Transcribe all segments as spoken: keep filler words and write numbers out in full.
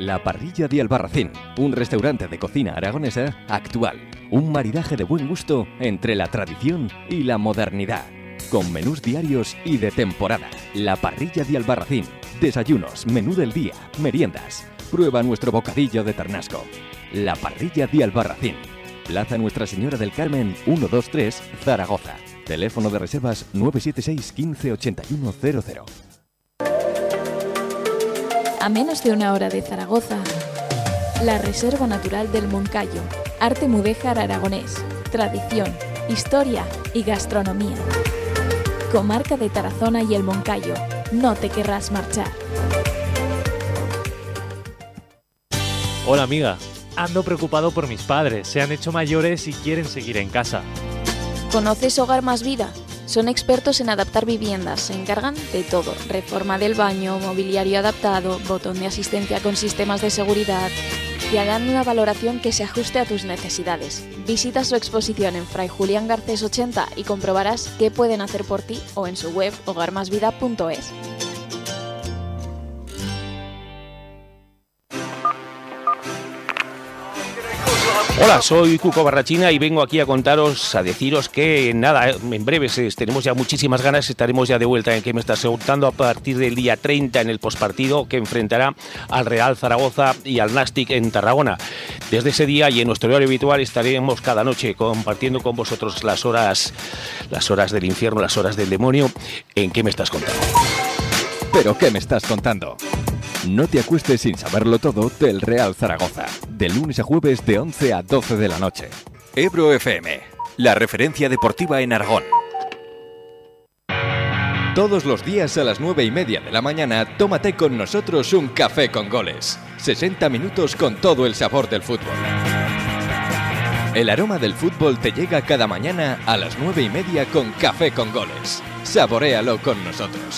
La Parrilla de Albarracín, un restaurante de cocina aragonesa actual. Un maridaje de buen gusto entre la tradición y la modernidad. Con menús diarios y de temporada. La Parrilla de Albarracín. Desayunos, menú del día, meriendas. Prueba nuestro bocadillo de ternasco. La Parrilla de Albarracín. Plaza Nuestra Señora del Carmen, ciento veintitrés, Zaragoza. Teléfono de reservas nueve siete seis, quince, ochenta y uno cero cero. A menos de una hora de Zaragoza, la Reserva Natural del Moncayo. Arte mudéjar aragonés, tradición, historia y gastronomía. Comarca de Tarazona y el Moncayo. No te querrás marchar. Hola amiga, ando preocupado por mis padres. Se han hecho mayores y quieren seguir en casa. ¿Conoces Hogar Más Vida? Son expertos en adaptar viviendas, se encargan de todo. Reforma del baño, mobiliario adaptado, botón de asistencia con sistemas de seguridad. Te harán una valoración que se ajuste a tus necesidades. Visita su exposición en Fray Julián Garcés ochenta y comprobarás qué pueden hacer por ti o en su web hogar más vida punto es. Hola, soy Cuco Barrachina y vengo aquí a contaros, a deciros que nada, en breves eh, tenemos ya muchísimas ganas, estaremos ya de vuelta en Que me estás preguntando a partir del día treinta en el postpartido que enfrentará al Real Zaragoza y al Nàstic en Tarragona. Desde ese día y en nuestro horario habitual estaremos cada noche compartiendo con vosotros las horas, las horas del infierno, las horas del demonio en Que me estás contando. ¿Pero qué me estás contando? No te acuestes sin saberlo todo del Real Zaragoza. De lunes a jueves de once a doce de la noche. Ebro F M, la referencia deportiva en Aragón. Todos los días a las nueve y media de la mañana, tómate con nosotros un café con goles. sesenta minutos con todo el sabor del fútbol. El aroma del fútbol te llega cada mañana a las nueve y media con Café con Goles. Saboréalo con nosotros.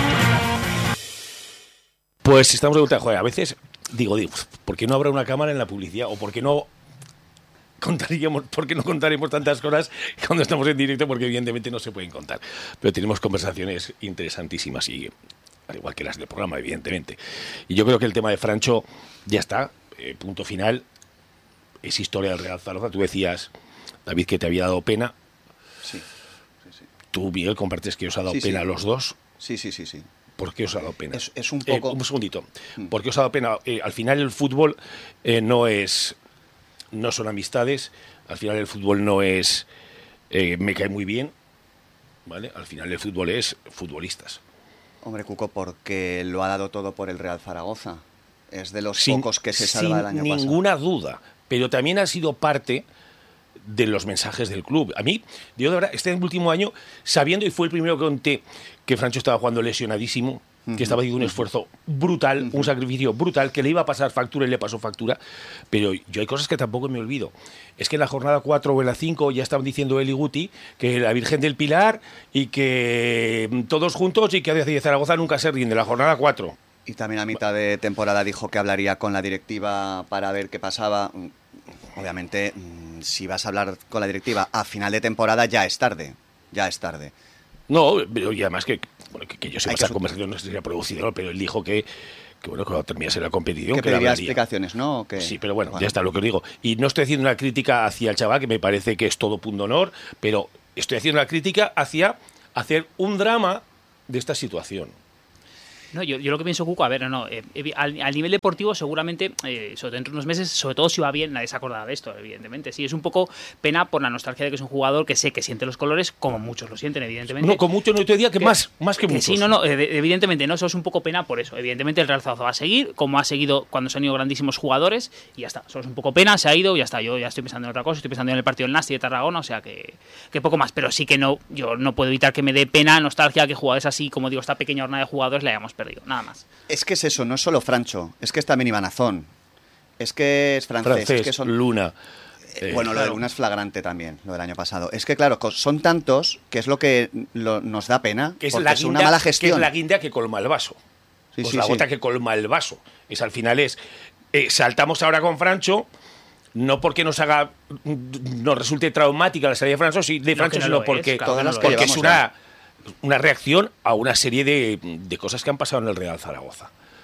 Pues estamos de vuelta, joder, a veces digo, digo, ¿por qué no habrá una cámara en la publicidad? ¿O por qué no contaríamos, por qué no contaremos tantas cosas cuando estamos en directo? Porque evidentemente no se pueden contar. Pero tenemos conversaciones interesantísimas y al igual que las del programa, evidentemente. Y yo creo que el tema de Francho ya está, eh, punto final. Es historia del Real Zaragoza. Tú decías, David, que te había dado pena. Sí, sí, sí. Tú, Miguel, compartes que os ha dado sí, pena sí. a los dos. Sí, sí, sí, sí. ¿Por qué os ha dado pena? Es, es un poco... Eh, un segundito. ¿Por qué os ha dado pena? Eh, al final el fútbol eh, no es... No son amistades. Al final el fútbol no es... Eh, me cae muy bien. ¿Vale? Al final el fútbol es futbolistas. Hombre, Cuco, porque lo ha dado todo por el Real Zaragoza. Es de los sin, pocos que se salva el año pasado. Sin ninguna duda. Pero también ha sido parte de los mensajes del club. A mí, yo de verdad, este último año, sabiendo, y fue el primero que conté, que Francho estaba jugando lesionadísimo, uh-huh. que estaba haciendo un esfuerzo brutal, uh-huh. un sacrificio brutal, que le iba a pasar factura y le pasó factura, pero yo hay cosas que tampoco me olvido. Es que en la jornada cuatro o en la cinco ya estaban diciendo él y Guti que la Virgen del Pilar y que todos juntos y que de Zaragoza nunca se rinde, la jornada cuatro. Y también a mitad de temporada dijo que hablaría con la directiva para ver qué pasaba. Obviamente, si vas a hablar con la directiva a final de temporada, ya es tarde. Ya es tarde. No, pero y además que, bueno, que, que yo sepa, esa que... conversación no se sería producido, pero él dijo que, que bueno, cuando terminase la competición... Que pediría explicaciones, ¿no? Que... Sí, pero bueno, bueno, ya está lo que os digo. Y no estoy haciendo una crítica hacia el chaval, que me parece que es todo punto honor, pero estoy haciendo una crítica hacia hacer un drama de esta situación. No, yo, yo lo que pienso, Cuco, a ver, no, eh, al, al nivel deportivo seguramente, eh, sobre dentro de unos meses, sobre todo si va bien, nadie se acordará de esto, evidentemente. Sí, es un poco pena por la nostalgia de que es un jugador que sé que siente los colores, como muchos lo sienten, evidentemente. No, con mucho no te diría que, que más, más que, que muchos. Sí, no, no, evidentemente, no, eso es un poco pena por eso. Evidentemente el Real Zaragoza va a seguir, como ha seguido cuando se han ido grandísimos jugadores, y ya está. Solo es un poco pena, se ha ido, y ya está. Yo ya estoy pensando en otra cosa, estoy pensando en el partido del Nàstic de Tarragona, o sea que, que poco más. Pero sí que no, yo no puedo evitar que me dé pena, nostalgia, que jugadores así, como digo, esta pequeña jornada de jugadores la hayamos perdido, nada más. Es que es eso, no es solo Francho, es que es también Iván Azón, es que es francés, francés es que son... Luna. Eh, bueno, lo de Luna es flagrante también, lo del año pasado. Es que claro, son tantos que es lo que lo, nos da pena, que es porque la es guinda, una mala gestión. Que es la guinda que colma el vaso. Sí, pues sí, la gota sí. que colma el vaso. Es al final es, eh, saltamos ahora con Francho, no porque nos haga, nos resulte traumática la salida de Francho, sí, de Francho, no sino porque, es, claro, porque llevamos, es una... una reacción a una serie de, de cosas que han pasado en el Real Zaragoza.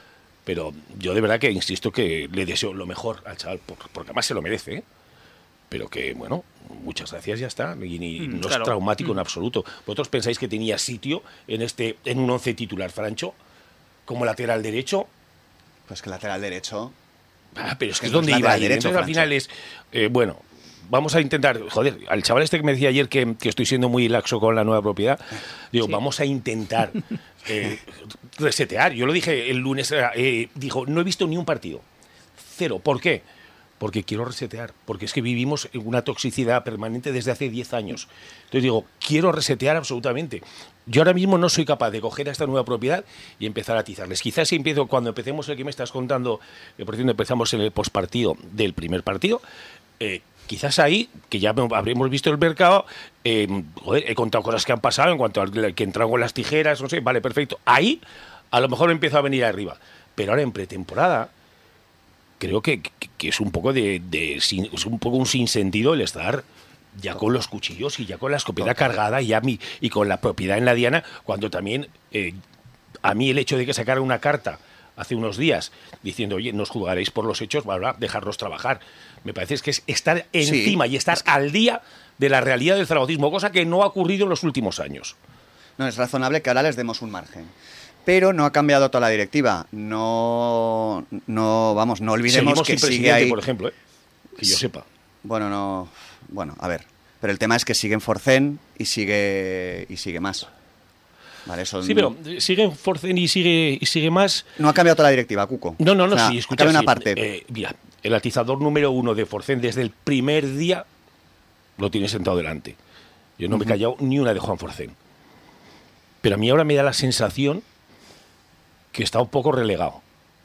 Pero yo de verdad que insisto que le deseo lo mejor al chaval, porque además se lo merece, ¿eh? Pero que, bueno, muchas gracias, ya está. Y, y Mm, no claro. es traumático Mm. en absoluto. ¿Vosotros pensáis que tenía sitio en este en un once titular, Francho? Como lateral derecho. Pues que lateral derecho. Ah, pero es que es no es donde iba a lateral ir. derecho, Entonces, al final es, eh, bueno, vamos a intentar, joder, al chaval este que me decía ayer que, que estoy siendo muy laxo con la nueva propiedad, digo, Sí. vamos a intentar eh, resetear. Yo lo dije el lunes, eh, dijo, no he visto ni un partido. Cero. ¿Por qué? Porque quiero resetear, porque es que vivimos en una toxicidad permanente desde hace diez años. Entonces digo, quiero resetear absolutamente. Yo ahora mismo no soy capaz de coger a esta nueva propiedad y empezar a atizarles. Quizás si empiezo, cuando empecemos el que me estás contando, eh, por cierto, empezamos en el postpartido del primer partido, eh, quizás ahí, que ya habremos visto el mercado, eh, joder, he contado cosas que han pasado en cuanto al que entraron con las tijeras, no sé, vale, perfecto. Ahí, a lo mejor empiezo a venir arriba. Pero ahora en pretemporada, creo que, que, que es un poco de, de sin, es un poco un sinsentido el estar ya con los cuchillos y ya con la escopeta cargada y, ya mi, y con la propiedad en la diana, cuando también eh, a mí el hecho de que sacara una carta hace unos días diciendo, oye, nos juzgaréis por los hechos, bla, bla, dejarlos trabajar. Me parece que es estar encima Sí. y estar al día de la realidad del zaragocismo, cosa que no ha ocurrido en los últimos años. No, es razonable que ahora les demos un margen. Pero no ha cambiado toda la directiva. No, no vamos, no olvidemos Seguimos que sin sigue presidente, ahí. por ejemplo, ¿eh? Que yo Sí. sepa. Bueno, no, bueno, a ver. Pero el tema es que sigue en Forcén y sigue y sigue más. Vale, son... Sí, pero sigue Forcén y sigue, y sigue más. No ha cambiado toda la directiva, Cuco. No, no, no, O sea, sí, ha escucha, cambiado sí, una parte. eh, mira, el atizador número uno de Forcén desde el primer día lo tiene sentado delante. Yo no me he callado ni una de Juan Forcén. Pero a mí ahora me da la sensación que está un poco relegado.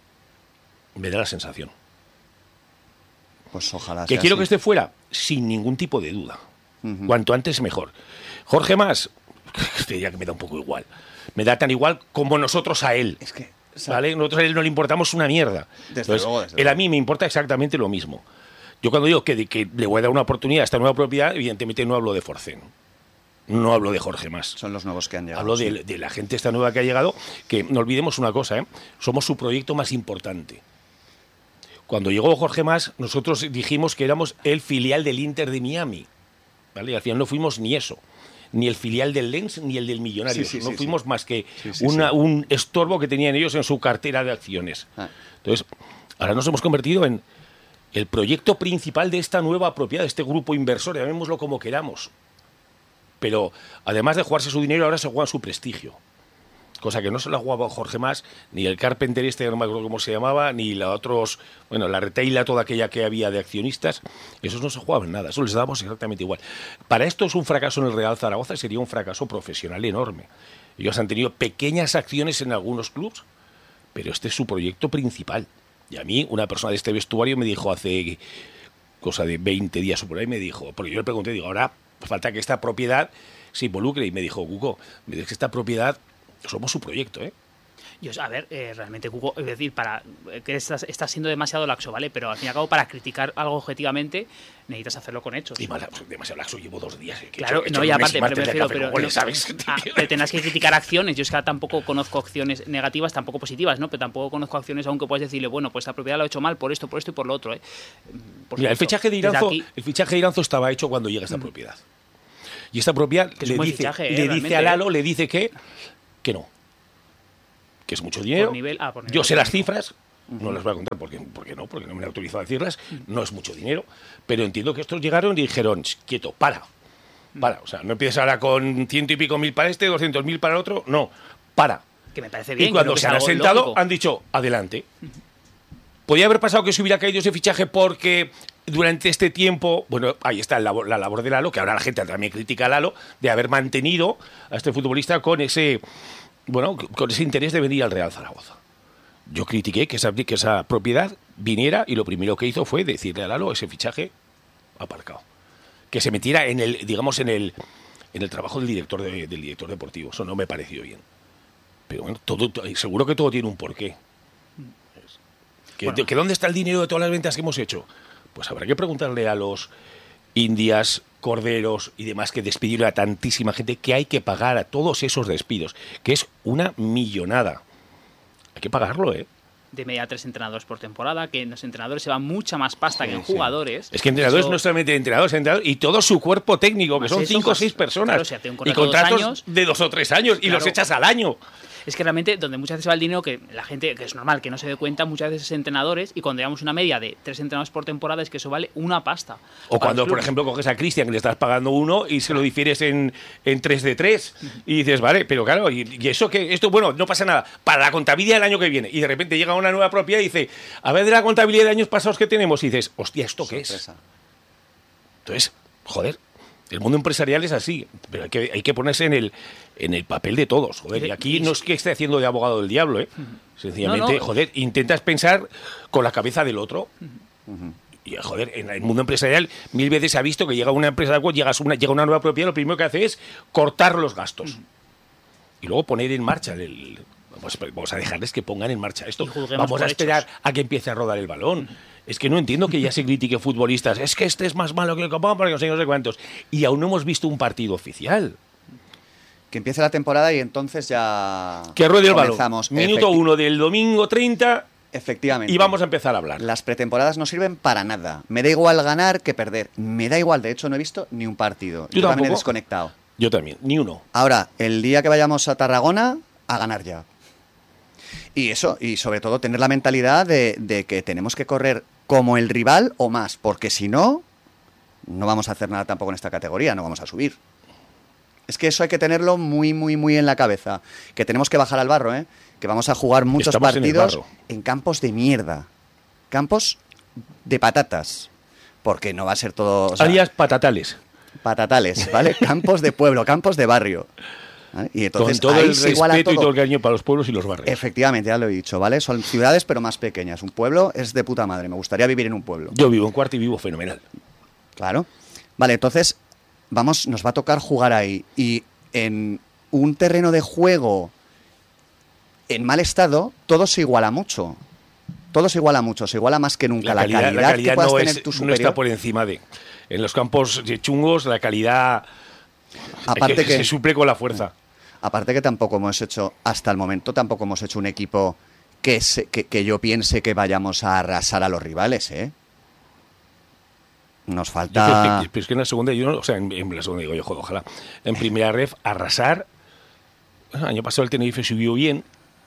Me da la sensación. Pues ojalá ¿Que sea quiero así. que esté fuera? Sin ningún tipo de duda. Ujú. Cuanto antes mejor. Jorge Mas, este ya que me da un poco igual. Me da tan igual como nosotros a él. Es que, o sea, ¿Vale? Nosotros a él no le importamos una mierda. Desde Entonces, luego, desde él a luego. mí me importa exactamente lo mismo. Yo cuando digo que, que le voy a dar una oportunidad a esta nueva propiedad, evidentemente no hablo de Forcén. No hablo de Jorge Mas. son los nuevos que han llegado. Hablo sí. de, de la gente esta nueva que ha llegado, que no olvidemos una cosa, ¿eh? Somos su proyecto más importante. Cuando llegó Jorge Mas, nosotros dijimos que éramos el filial del Inter de Miami. ¿Vale? Y al final no fuimos ni eso. Ni el filial del Lens ni el del Millonarios. Sí, sí, no sí, fuimos sí. más que Sí, sí, una, sí. un estorbo que tenían ellos en su cartera de acciones. Ah. Entonces, ahora nos hemos convertido en el proyecto principal de esta nueva propiedad, de este grupo inversor, llamémoslo como queramos. Pero además de jugarse su dinero, ahora se juega su prestigio. Cosa que no se la jugaba Jorge Mas, ni el Carpenter este, no me acuerdo cómo se llamaba, ni la otros, bueno, la retaila, toda aquella que había de accionistas, esos no se jugaban nada, eso les dábamos exactamente igual. Para esto es un fracaso en el Real Zaragoza, sería un fracaso profesional enorme. Ellos han tenido pequeñas acciones en algunos clubs, pero este es su proyecto principal. Y a mí, una persona de este vestuario me dijo hace cosa de veinte días o por ahí, me dijo, porque yo le pregunté, digo, ahora falta que esta propiedad se involucre, y me dijo, Cuco, me dices que esta propiedad somos su proyecto, ¿eh? Yo, a ver, eh, realmente, Cuco, es decir, para eh, que estás, estás siendo demasiado laxo, ¿vale? Pero al fin y al cabo, para criticar algo objetivamente, necesitas hacerlo con hechos. Y mala, pues, demasiado laxo, llevo dos días. ¿eh? Que he Claro, hecho- he no, hecho y un aparte, mes más pero me de refiero, café pero, con goles, no, ¿sabes? ah, pero tendrás que criticar acciones. Yo es que tampoco conozco acciones negativas, tampoco positivas, ¿no? Pero tampoco conozco acciones, aunque puedes decirle, bueno, pues esta propiedad lo he hecho mal por esto, por esto y por lo otro, ¿eh? Por Mira, el supuesto, fichaje de desde Iranzo, aquí- el fichaje de Iranzo estaba hecho cuando llega esta propiedad. Y esta propiedad Que es le un buen dice, fichaje, eh, le dice realmente, a eh. Lalo, le dice que, que no. Que es mucho dinero. nivel- ah, por nivel Yo sé las económico. cifras, no las voy a contar porque, porque no, porque no me han autorizado a decirlas. No es mucho dinero, pero entiendo que estos llegaron y dijeron, "Ch, quieto, para, para". O sea, no empieces ahora con ciento y pico mil para este, doscientos mil para el otro, no, para. Que me parece bien. Y cuando creo que se es han algo asentado, lógico. han dicho, adelante. Podía haber pasado que se hubiera caído ese fichaje porque durante este tiempo, bueno, ahí está la labor, la labor de Lalo, que ahora la gente también critica a Lalo, de haber mantenido a este futbolista con ese, bueno, con ese interés de venir al Real Zaragoza. Yo critiqué que esa, que esa propiedad viniera y lo primero que hizo fue decirle a Lalo ese fichaje aparcado. Que se metiera en el, digamos, en el, en el trabajo del director, de, del director deportivo. Eso no me pareció bien. Pero bueno, todo, seguro que todo tiene un porqué. ¿Que, Bueno. que ¿Dónde está el dinero de todas las ventas que hemos hecho? Pues habrá que preguntarle a los Indias, Corderos y demás que despidieron a tantísima gente que hay que pagar a todos esos despidos, que es una millonada. Hay que pagarlo, ¿eh? de media tres entrenadores por temporada, que en los entrenadores se va mucha más pasta Sí, que en sí. jugadores. Es que entrenadores Eso- no solamente entrenadores, entrenadores y todo su cuerpo técnico, que Más son eso, cinco o más- seis personas. claro, o sea, te un y contrato de dos contratos años. de dos o tres años y los Claro. echas al año. Es que realmente donde muchas veces va el dinero, que la gente, que es normal, que no se dé cuenta, muchas veces es entrenadores, y cuando llevamos una media de tres entrenadores por temporada es que eso vale una pasta. O Para cuando, los por clubes. ejemplo, coges a Cristian, que le estás pagando uno y se lo difieres en, en tres de tres. Y dices, vale, pero claro, y, y eso que esto, bueno, no pasa nada. Para la contabilidad del año que viene. Y de repente llega una nueva propiedad y dice, a ver de la contabilidad de años pasados que tenemos. Y dices, hostia, ¿esto qué es? Sorpresa. Entonces, joder, el mundo empresarial es así. Pero hay que, hay que ponerse en el, en el papel de todos, joder. Y aquí no es que esté haciendo de abogado del diablo, ¿eh? Sencillamente, No, no. joder, intentas pensar con la cabeza del otro. Y, joder, en el mundo empresarial mil veces se ha visto que llega una empresa, llegas una, llega una nueva propiedad, lo primero que hace es cortar los gastos. Y luego poner en marcha el... Vamos, vamos a dejarles que pongan en marcha esto. Y juzguemos Vamos por a esperar hechos. a que empiece a rodar el balón. Es que no entiendo que ya se critique futbolistas. Es que este es más malo que el Copán porque no sé, no sé cuántos. Y aún no hemos visto un partido oficial. Que empiece la temporada y entonces ya Que ruede el balón. comenzamos. Minuto Efecti- uno del domingo treinta Efectivamente. y vamos a empezar a hablar. Las pretemporadas no sirven para nada. Me da igual ganar que perder. Me da igual. De hecho, no he visto ni un partido. Yo Yo también he tampoco. desconectado. Yo también, ni uno. Ahora, el día que vayamos a Tarragona, a ganar ya. Y eso, y sobre todo tener la mentalidad de, de que tenemos que correr como el rival o más, porque si no, no vamos a hacer nada tampoco en esta categoría, no vamos a subir. Es que eso hay que tenerlo muy, muy, muy en la cabeza. Que tenemos que bajar al barro, ¿eh? Que vamos a jugar muchos Estamos en el partidos barro. en campos de mierda. Campos de patatas. Porque no va a ser todo... o sea, Alias patatales. patatales, ¿vale? Campos de pueblo, campos de barrio. ¿Vale? Y entonces Con todo ahí el se iguala respeto y todo. todo el cariño para los pueblos y los barrios. Efectivamente, ya lo he dicho, ¿vale? Son ciudades pero más pequeñas. Un pueblo es de puta madre. Me gustaría vivir en un pueblo. Yo vivo en Cuarta y vivo fenomenal. Claro. Vale, entonces vamos, nos va a tocar jugar ahí. Y en un terreno de juego en mal estado, todo se iguala mucho. Todo se iguala mucho, se iguala más que nunca. La calidad, la calidad que puedas no, tener es- tu no superior. está por encima de... En los campos de chungos la calidad Aparte que que, se suple con la fuerza. aparte que tampoco hemos hecho, hasta el momento, tampoco hemos hecho un equipo que, se- que, que yo piense que vayamos a arrasar a los rivales, ¿eh? Nos Yo falta... creo que- pero es que en la segunda, yo no- o sea, en, en la segunda digo yo, joder, ojalá. En primera ref, arrasar. El año pasado el Tenerife subió bien.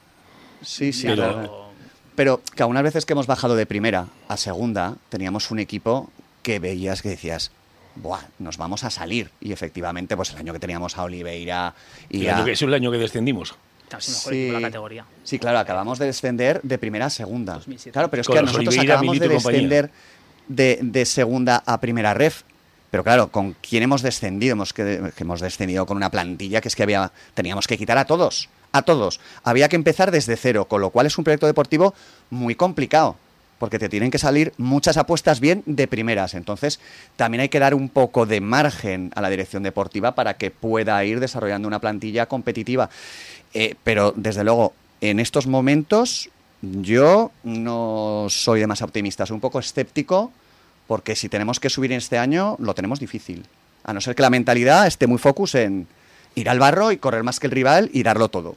Sí, sí, Pero- claro. Pero que algunas veces que hemos bajado de primera a segunda, teníamos un equipo que veías que decías, buah, nos vamos a salir. Y efectivamente, pues el año que teníamos a Oliveira y El a... año que, es el año que descendimos. Estamos el mejor Sí. equipo de la categoría. Sí, claro, acabamos de descender de primera a segunda. dos mil siete. Claro, pero es Con que los nosotros Oliveira, acabamos de Milito y compañía. descender de, de segunda a primera ref. Pero claro, ¿con quién hemos descendido? Hemos que, que hemos descendido con una plantilla que es que había teníamos que quitar a todos, a todos. Había que empezar desde cero, con lo cual es un proyecto deportivo muy complicado, porque te tienen que salir muchas apuestas bien de primeras. Entonces, también hay que dar un poco de margen a la dirección deportiva para que pueda ir desarrollando una plantilla competitiva. Eh, pero, desde luego, en estos momentos yo no soy demasiado optimista, soy un poco escéptico, porque si tenemos que subir en este año, lo tenemos difícil. A no ser que la mentalidad esté muy focus en ir al barro y correr más que el rival y darlo todo.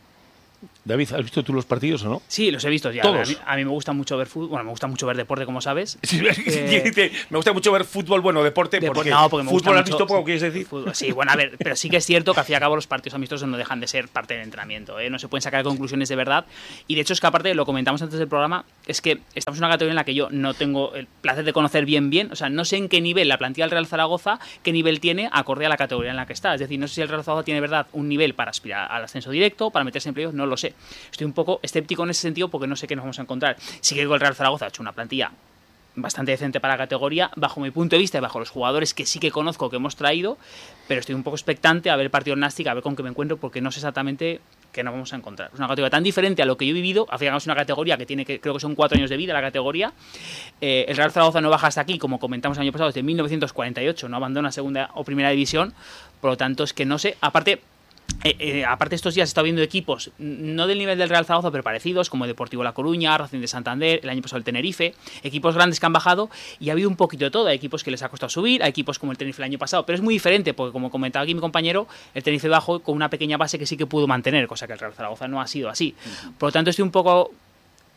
David, ¿has visto tú los partidos o no? Sí, los he visto ya. Todos. A mí, a mí me gusta mucho ver fútbol, bueno, me gusta mucho ver deporte, como sabes. Sí, Eh, dice, me gusta mucho ver fútbol, bueno, deporte, Deporte, porque, no, porque me gusta fútbol has mucho- visto poco, ¿quieres decir? Fútbol, sí, bueno, a ver, pero sí que es cierto que al fin y al cabo los partidos amistosos no dejan de ser parte del entrenamiento, ¿eh? No se pueden sacar conclusiones de verdad. Y de hecho es que aparte, lo comentamos antes del programa, es que estamos en una categoría en la que yo no tengo el placer de conocer bien bien, o sea, no sé en qué nivel la plantilla del Real Zaragoza, qué nivel tiene acorde a la categoría en la que está. Es decir, no sé si el Real Zaragoza tiene de verdad un nivel para aspirar al ascenso directo, para meterse en playoffs, no lo sé. Estoy un poco escéptico en ese sentido porque no sé qué nos vamos a encontrar. Sí que el Real Zaragoza ha hecho una plantilla bastante decente para la categoría, bajo mi punto de vista y bajo los jugadores que sí que conozco que hemos traído, pero estoy un poco expectante a ver el partido en Nastic, a ver con qué me encuentro, porque no sé exactamente qué nos vamos a encontrar. Es una categoría tan diferente a lo que yo he vivido, al final es una categoría que tiene, que creo que son cuatro años de vida la categoría. Eh, el Real Zaragoza no baja hasta aquí, como comentamos el año pasado, desde mil novecientos cuarenta y ocho, no abandona segunda o primera división, por lo tanto es que no sé, aparte... Eh, eh, aparte estos días he estado viendo equipos no del nivel del Real Zaragoza pero parecidos como Deportivo La Coruña, Racing de Santander, el año pasado el Tenerife, equipos grandes que han bajado y ha habido un poquito de todo, hay equipos que les ha costado subir, hay equipos como el Tenerife el año pasado, pero es muy diferente porque como comentaba aquí mi compañero, el Tenerife bajó con una pequeña base que sí que pudo mantener, cosa que el Real Zaragoza no ha sido así, por lo tanto estoy un poco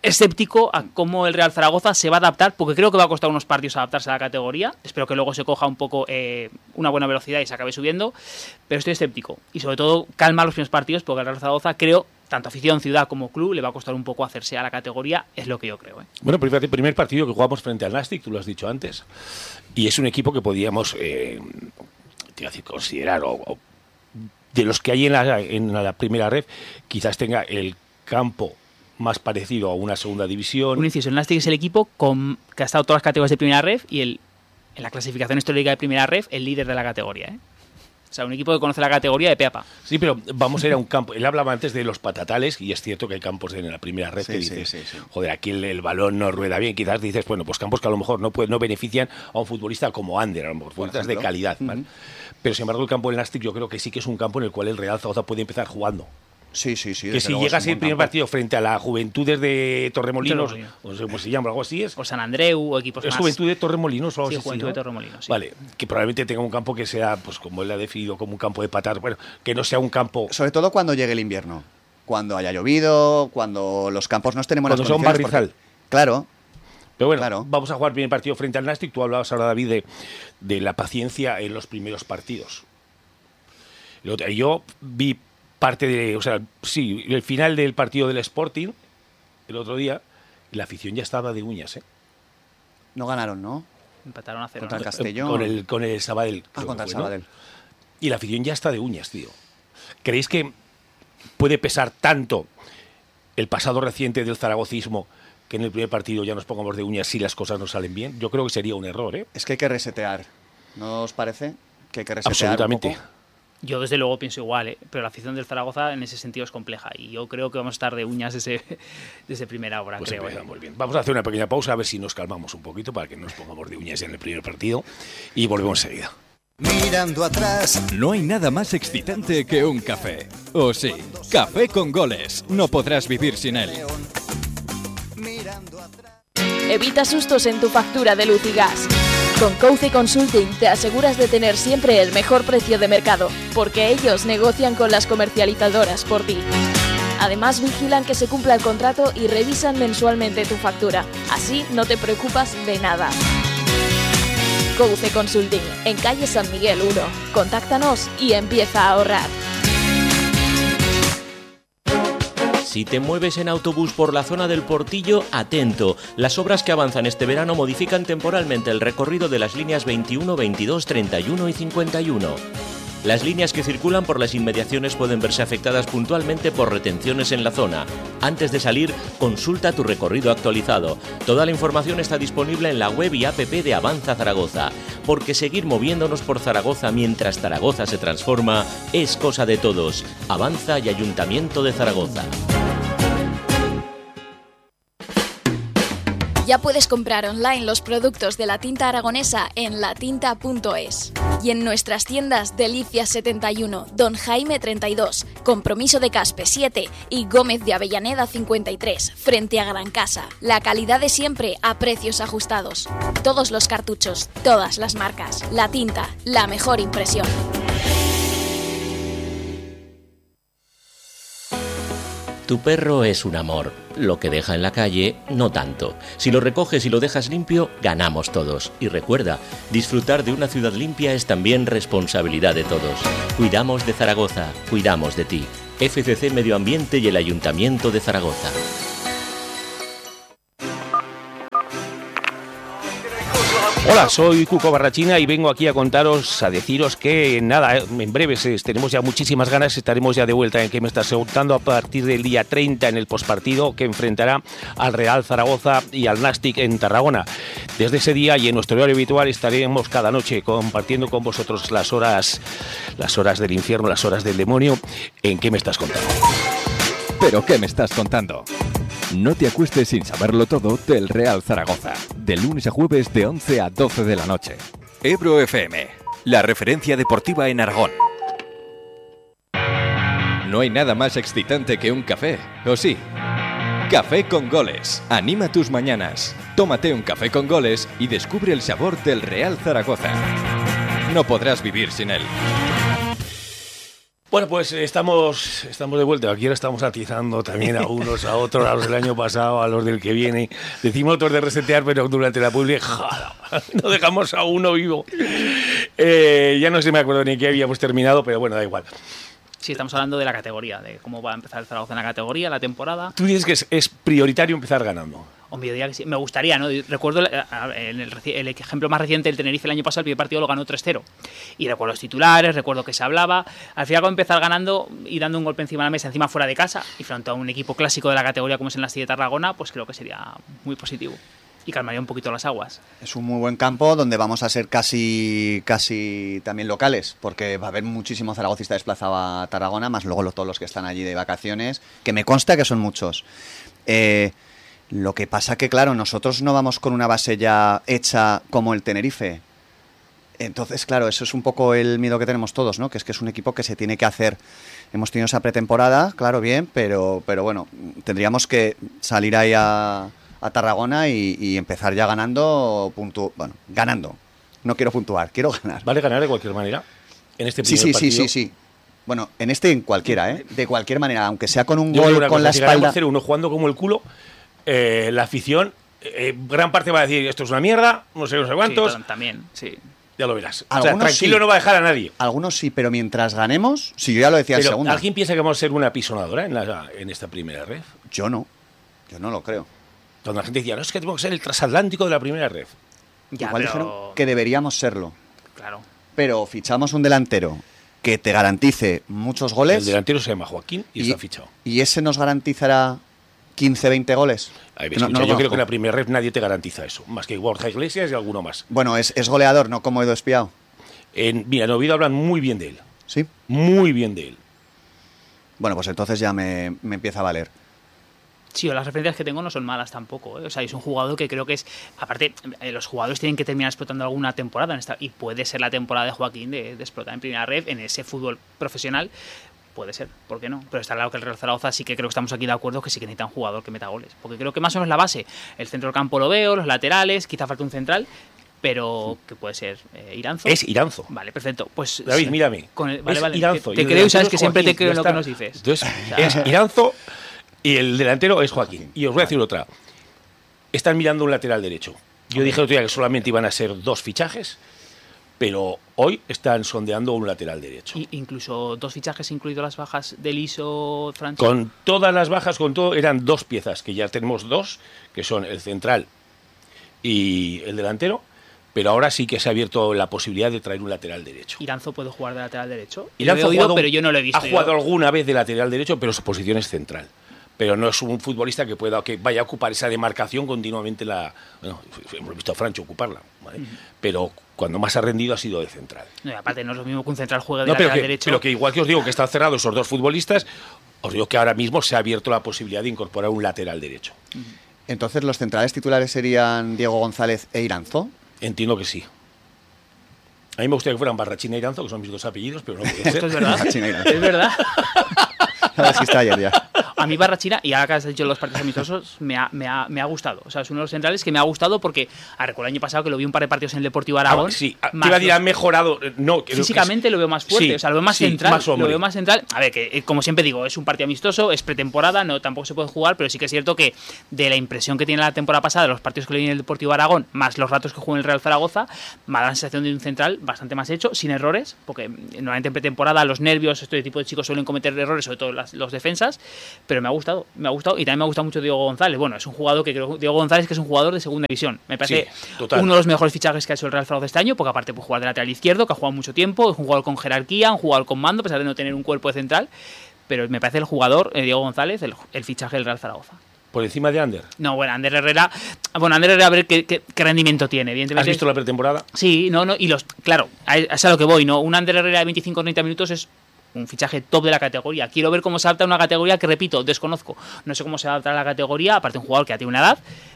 escéptico a cómo el Real Zaragoza se va a adaptar, porque creo que va a costar unos partidos adaptarse a la categoría. Espero que luego se coja un poco eh, una buena velocidad y se acabe subiendo, pero estoy escéptico. Y sobre todo, calma los primeros partidos, porque el Real Zaragoza, creo, tanto afición, ciudad como club, le va a costar un poco hacerse a la categoría, es lo que yo creo. ¿eh? Bueno, el primer partido que jugamos frente al Nastic, tú lo has dicho antes, y es un equipo que podíamos eh, te iba a decir, considerar, o, o de los que hay en la, en la primera red, quizás tenga el campo más parecido a una segunda división. Un inciso, el Nastic es el equipo con, que ha estado todas las categorías de primera ref y el, en la clasificación histórica de primera ref el líder de la categoría. ¿eh? O sea, un equipo que conoce la categoría de pe a pa. Sí, pero vamos a ir a un campo. Él hablaba antes de los patatales y es cierto que hay campos en la primera red sí, que sí, dices, sí, sí. joder, aquí el, el balón no rueda bien. Quizás dices, bueno, pues campos que a lo mejor no, puede, no benefician a un futbolista como Ander, a lo mejor futbolistas de calidad. ¿vale? Uh-huh. Pero sin embargo el campo del Nastic yo creo que sí que es un campo en el cual el Real Zaragoza puede empezar jugando. Sí, sí, sí. Que si llega a ser el primer campo. partido frente a la Juventudes de Torremolinos, Torremolinos. o no sé cómo se llama, algo así es. O San Andreu, o equipos ¿Es más. Juventud de Torremolinos o algo sí, así? Juventud ¿no? de Torremolinos, sí. Vale, que probablemente tenga un campo que sea, pues como él ha definido, como un campo de patatas, bueno, que no sea un campo... Sobre todo cuando llegue el invierno, cuando haya llovido, cuando los campos no estén en buenas condiciones. Cuando son barrizal. Porque, claro. Pero bueno, claro. vamos a jugar el primer partido frente al Nastic. Tú hablabas ahora, David, de, de la paciencia en los primeros partidos. Yo vi parte de, o sea, sí, el final del partido del Sporting el otro día y la afición ya estaba de uñas, ¿eh? No ganaron, ¿no? Empataron a cero. Contra el ¿no? Castellón. Con el, con el Sabadell. Ah, contra el fue, Sabadell. ¿no? Y la afición ya está de uñas, tío. ¿Creéis que puede pesar tanto el pasado reciente del zaragocismo que en el primer partido ya nos pongamos de uñas si las cosas no salen bien? Yo creo que sería un error, ¿eh? Es que hay que resetear. ¿No os parece? Que hay que resetear Absolutamente. un poco. Yo desde luego pienso igual, ¿eh? Pero la afición del Zaragoza en ese sentido es compleja y yo creo que vamos a estar de uñas desde, desde primera hora, pues creo. ¿eh? Muy bien. Vamos a hacer una pequeña pausa a ver si nos calmamos un poquito para que no nos pongamos de uñas en el primer partido y volvemos enseguida. Mirando atrás. No hay nada más excitante que un café. ¿O sí? Café con goles. No podrás vivir sin él. Evita sustos en tu factura de luz y gas. Con Couce Consulting te aseguras de tener siempre el mejor precio de mercado, porque ellos negocian con las comercializadoras por ti. Además, vigilan que se cumpla el contrato y revisan mensualmente tu factura. Así no te preocupas de nada. Couce Consulting, en calle San Miguel uno. Contáctanos y empieza a ahorrar. Si te mueves en autobús por la zona del Portillo, atento. Las obras que avanzan este verano modifican temporalmente el recorrido de las líneas veintiuno, veintidós, treinta y uno y cincuenta y uno. Las líneas que circulan por las inmediaciones pueden verse afectadas puntualmente por retenciones en la zona. Antes de salir, consulta tu recorrido actualizado. Toda la información está disponible en la web y app de Avanza Zaragoza, porque seguir moviéndonos por Zaragoza mientras Zaragoza se transforma es cosa de todos. Avanza y Ayuntamiento de Zaragoza. Ya puedes comprar online los productos de la tinta aragonesa en latinta punto es. Y en nuestras tiendas Delicias setenta y uno, Don Jaime treinta y dos, Compromiso de Caspe siete y Gómez de Avellaneda cincuenta y tres, frente a Gran Casa. La calidad de siempre a precios ajustados. Todos los cartuchos, todas las marcas. La tinta, la mejor impresión. Tu perro es un amor. Lo que deja en la calle, no tanto. Si lo recoges y lo dejas limpio, ganamos todos. Y recuerda, disfrutar de una ciudad limpia es también responsabilidad de todos. Cuidamos de Zaragoza, cuidamos de ti. F C C Medio Ambiente y el Ayuntamiento de Zaragoza. Hola, soy Cuco Barrachina y vengo aquí a contaros, a deciros que nada, en breves eh, tenemos ya muchísimas ganas, estaremos ya de vuelta en Que me estás preguntando a partir del día treinta en el postpartido que enfrentará al Real Zaragoza y al Nastic en Tarragona. Desde ese día y en nuestro horario habitual estaremos cada noche compartiendo con vosotros las horas, las horas del infierno, las horas del demonio en Que me estás contando. ¿Pero qué me estás contando? No te acuestes sin saberlo todo del Real Zaragoza. De lunes a jueves de once a doce de la noche. Ebro F M, la referencia deportiva en Aragón. No hay nada más excitante que un café, ¿o sí? Café con goles. Anima tus mañanas. Tómate un café con goles y descubre el sabor del Real Zaragoza. No podrás vivir sin él. Bueno, pues estamos, estamos de vuelta. Aquí ahora estamos atizando también a unos, a otros, a los del año pasado, a los del que viene. Decimos otros de resetear, pero durante la publi, no dejamos a uno vivo. Eh, ya no sé, me acuerdo ni qué habíamos terminado, pero bueno, da igual. Sí, estamos hablando de la categoría, de cómo va a empezar el Zaragoza en la categoría, la temporada. Tú dices que es, es prioritario empezar ganando. Hombre, yo diría que sí. Me gustaría, ¿no? Recuerdo el, el, el ejemplo más reciente del Tenerife el año pasado, el primer partido lo ganó tres cero. Y recuerdo los titulares, recuerdo que se hablaba. Al final, cuando empezar ganando y dando un golpe encima de la mesa, encima fuera de casa, y frente a un equipo clásico de la categoría como es el Nasti de Tarragona, pues creo que sería muy positivo. Y calmaría un poquito las aguas. Es un muy buen campo donde vamos a ser casi casi también locales, porque va a haber muchísimo zaragocista desplazado a Tarragona, más luego todos los que están allí de vacaciones, que me consta que son muchos. Eh, lo que pasa que, claro, nosotros no vamos con una base ya hecha como el Tenerife. Entonces, claro, eso es un poco el miedo que tenemos todos, ¿no? Que es que es un equipo que se tiene que hacer. Hemos tenido esa pretemporada, claro, bien, pero, pero bueno, tendríamos que salir ahí a... a Tarragona y, y empezar ya ganando, puntu bueno, ganando. No quiero puntuar, quiero ganar. ¿Vale ganar de cualquier manera? En este primer sí, sí, partido. sí, sí, sí. Bueno, en este en cualquiera, ¿eh? De cualquier manera, aunque sea con un Yo gol con cosa, la si espalda. cero uno jugando como el culo, eh, la afición, eh, gran parte va a decir esto es una mierda, no sé, no sé cuántos. Sí, también, sí. Ya lo verás. Algunos o sea, tranquilo sí. No va a dejar a nadie. Algunos sí, pero mientras ganemos, si yo ya lo decía Pero el segundo. ¿alguien piensa que vamos a ser una pisonadora en, la, en esta primera red? Yo no, yo no lo creo. Cuando la gente decía, no, es que tenemos que ser el transatlántico de la primera red. Ya, Igual pero... dijeron que deberíamos serlo. Claro. Pero fichamos un delantero que te garantice muchos goles. El delantero se llama Joaquín y, y está fichado. ¿Y ese nos garantizará quince, veinte goles? Ay, no, no yo conozco. Creo que en la primera red nadie te garantiza eso, más que Borja Iglesias y alguno más. Bueno, es, es goleador, no como Edu Espiao. En, mira, en Oviedo hablan muy bien de él. ¿Sí? Muy bien de él. Bueno, pues entonces ya me, me empieza a valer. Sí, las referencias que tengo no son malas tampoco, ¿eh? O sea, es un jugador que creo que es... Aparte, eh, los jugadores tienen que terminar explotando alguna temporada en esta, y puede ser la temporada de Joaquín de, de explotar en primera red, en ese fútbol profesional. Puede ser, ¿por qué no? Pero está claro que el Real Zaragoza sí que creo que estamos aquí de acuerdo que sí que necesita un jugador que meta goles. Porque creo que más o menos la base, el centro del campo lo veo, los laterales, quizá falta un central, pero que puede ser eh, Iranzo. Es Iranzo. Vale, perfecto. Pues David, sí, mírame. Con el, vale, es vale. Iranzo. Te, te creo, sabes que siempre te creo en lo que nos dices. Entonces, o sea, es Iranzo y el delantero es Joaquín. Y os voy a decir otra. Están mirando un lateral derecho. Yo dije el otro día que solamente iban a ser dos fichajes, pero hoy están sondeando un lateral derecho. Y incluso dos fichajes, incluido las bajas del I S O, Francia. Con todas las bajas, con todo, eran dos piezas, que ya tenemos dos, que son el central y el delantero, pero ahora sí que se ha abierto la posibilidad de traer un lateral derecho. ¿Iranzo puede jugar de lateral derecho? Iranzo lo he oído, jugado, pero yo no lo he visto. Ha jugado yo. alguna vez de lateral derecho, pero su posición es central. Pero no es un futbolista que pueda que vaya a ocupar esa demarcación continuamente. La bueno, hemos visto a Francho ocuparla, ¿vale? Uh-huh. Pero cuando más ha rendido ha sido de central. No, y aparte no es lo mismo que un central juegue de no, lateral pero que, derecho. Pero que igual que os digo que están cerrados esos dos futbolistas, os digo que ahora mismo se ha abierto la posibilidad de incorporar un lateral derecho. Uh-huh. Entonces, ¿los centrales titulares serían Diego González e Iranzo? Entiendo que sí. A mí me gustaría que fueran Barrachina e Iranzo, que son mis dos apellidos, pero no puede ser. Esto es verdad. Es verdad. La dijiste ayer ya. A mí Barrachina, y ahora que has dicho los partidos amistosos, me ha, me, ha, me ha gustado. O sea, es uno de los centrales que me ha gustado porque, a recuerdo el año pasado que lo vi un par de partidos en el Deportivo Aragón. Ah, sí, te iba a decir, ha mejorado. No, físicamente es, lo veo más fuerte, sí, o sea, lo veo más sí, central. Más lo veo más central. A ver, que como siempre digo, es un partido amistoso, es pretemporada, no tampoco se puede jugar, pero sí que es cierto que de la impresión que tiene la temporada pasada, de los partidos que le vi en el Deportivo Aragón, más los ratos que jugó en el Real Zaragoza, me da la sensación de un central bastante más hecho, sin errores, porque normalmente en pretemporada los nervios, este tipo de chicos suelen cometer errores, sobre todo las, los defensas, pero me ha gustado, me ha gustado y también me ha gustado mucho Diego González. Bueno, es un jugador que creo, Diego González que es un jugador de segunda división. Me parece sí, uno de los mejores fichajes que ha hecho el Real Zaragoza este año, porque aparte puede jugar de lateral izquierdo, que ha jugado mucho tiempo, es un jugador con jerarquía, un jugador con mando, a pesar de no tener un cuerpo de central, pero me parece el jugador, eh, Diego González, el, el fichaje del Real Zaragoza. ¿Por encima de Ander? No, bueno, Ander Herrera, bueno, Ander Herrera a ver qué, qué, qué rendimiento tiene, evidentemente. ¿Has visto la pretemporada? Sí, no, no, y los, claro, es a lo que voy, ¿no? Un Ander Herrera de veinticinco o treinta minutos es un fichaje top de la categoría. Quiero ver cómo se adapta a una categoría que, repito, desconozco. No sé cómo se adapta a la categoría, aparte un jugador que ya tiene una edad,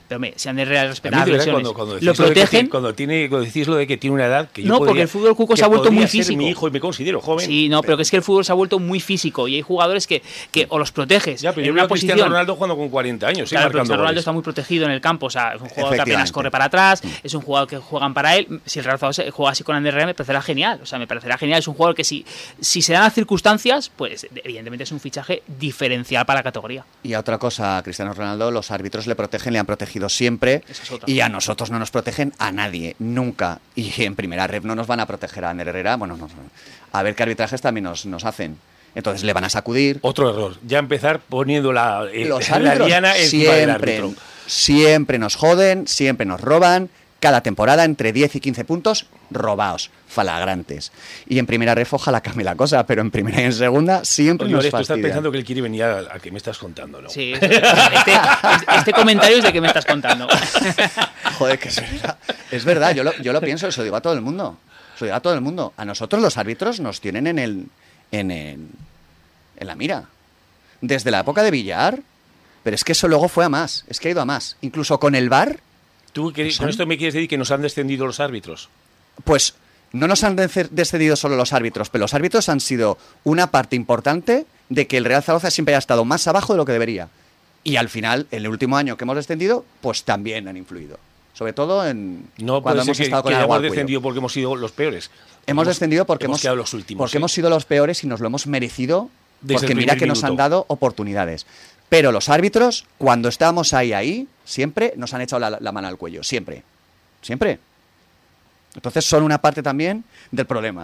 Pero hombre, si Ander Herrera respeta A las mí, de verdad, lesiones, cuando, cuando lo decís lo de que protegen. tiene- cuando, tiene, cuando decís lo de que tiene una edad que yo No, porque podría- el fútbol cuco se que ha vuelto muy podría ser físico. mi hijo y me considero joven. Sí, no, pero que es que el fútbol se ha vuelto muy físico y hay jugadores que, que o los proteges Ya, pero en yo una veo a Cristiano posición. Ronaldo jugando con cuarenta años, sí, Claro, pero marcando Cristiano Ronaldo goles. está muy protegido en el campo, o sea, es un jugador que apenas Efectivamente. corre para atrás, es un jugador que juegan para él. Si el Real Zaragoza juega así con Ander Herrera me parecerá genial, o sea, me parecerá genial. Es un jugador que si, si se dan las circunstancias, pues evidentemente es un fichaje diferencial para la categoría. Y a otra cosa, a Cristiano Ronaldo, los árbitros le protegen, le han protegido siempre. Esa es otra. Y a nosotros no nos protegen a nadie, nunca. Y en primera ref no nos van a proteger a Ander Herrera. Bueno, no, no. A ver qué arbitrajes también nos, nos hacen. Entonces le van a sacudir. Otro error, ya empezar poniendo la, eh, Los la árbitros diana encima del siempre, árbitro. siempre nos joden, siempre nos roban. Cada temporada entre diez y quince puntos robados, flagrantes. Y en primera ref ojalá cambie la cosa, pero en primera y en segunda siempre Oye, nos Alex, tú estás fastidian. pensando que él quiere venir a, a que me estás contando, ¿no? Sí, este, este comentario es de que me estás contando. Joder, que es verdad. Es verdad, yo lo, yo lo pienso, se lo digo a todo el mundo. Se lo digo a todo el mundo. A nosotros los árbitros nos tienen en el, en el, en la mira. Desde la época de Villar, pero es que eso luego fue a más. Es que ha ido a más. Incluso con el V A R, ¿Tú qué- ¿Nos con han- esto me quieres decir que nos han descendido los árbitros? pues no nos han dece- descendido solo los árbitros, pero los árbitros han sido una parte importante de que el Real Zaragoza siempre haya estado más abajo de lo que debería. Y al final, en el último año que hemos descendido, pues también han influido. Sobre todo en No cuando puede ser hemos que, estado con que el agua hayamos al cuello. descendido porque hemos sido los peores. Hemos descendido porque hemos, quedado los últimos. porque ¿eh? hemos sido los peores y nos lo hemos merecido, Desde porque el mira primer que nos han minuto. dado oportunidades. Pero los árbitros, cuando estábamos ahí, ahí, siempre nos han echado la, la mano al cuello, siempre. Siempre. Entonces son una parte también del problema.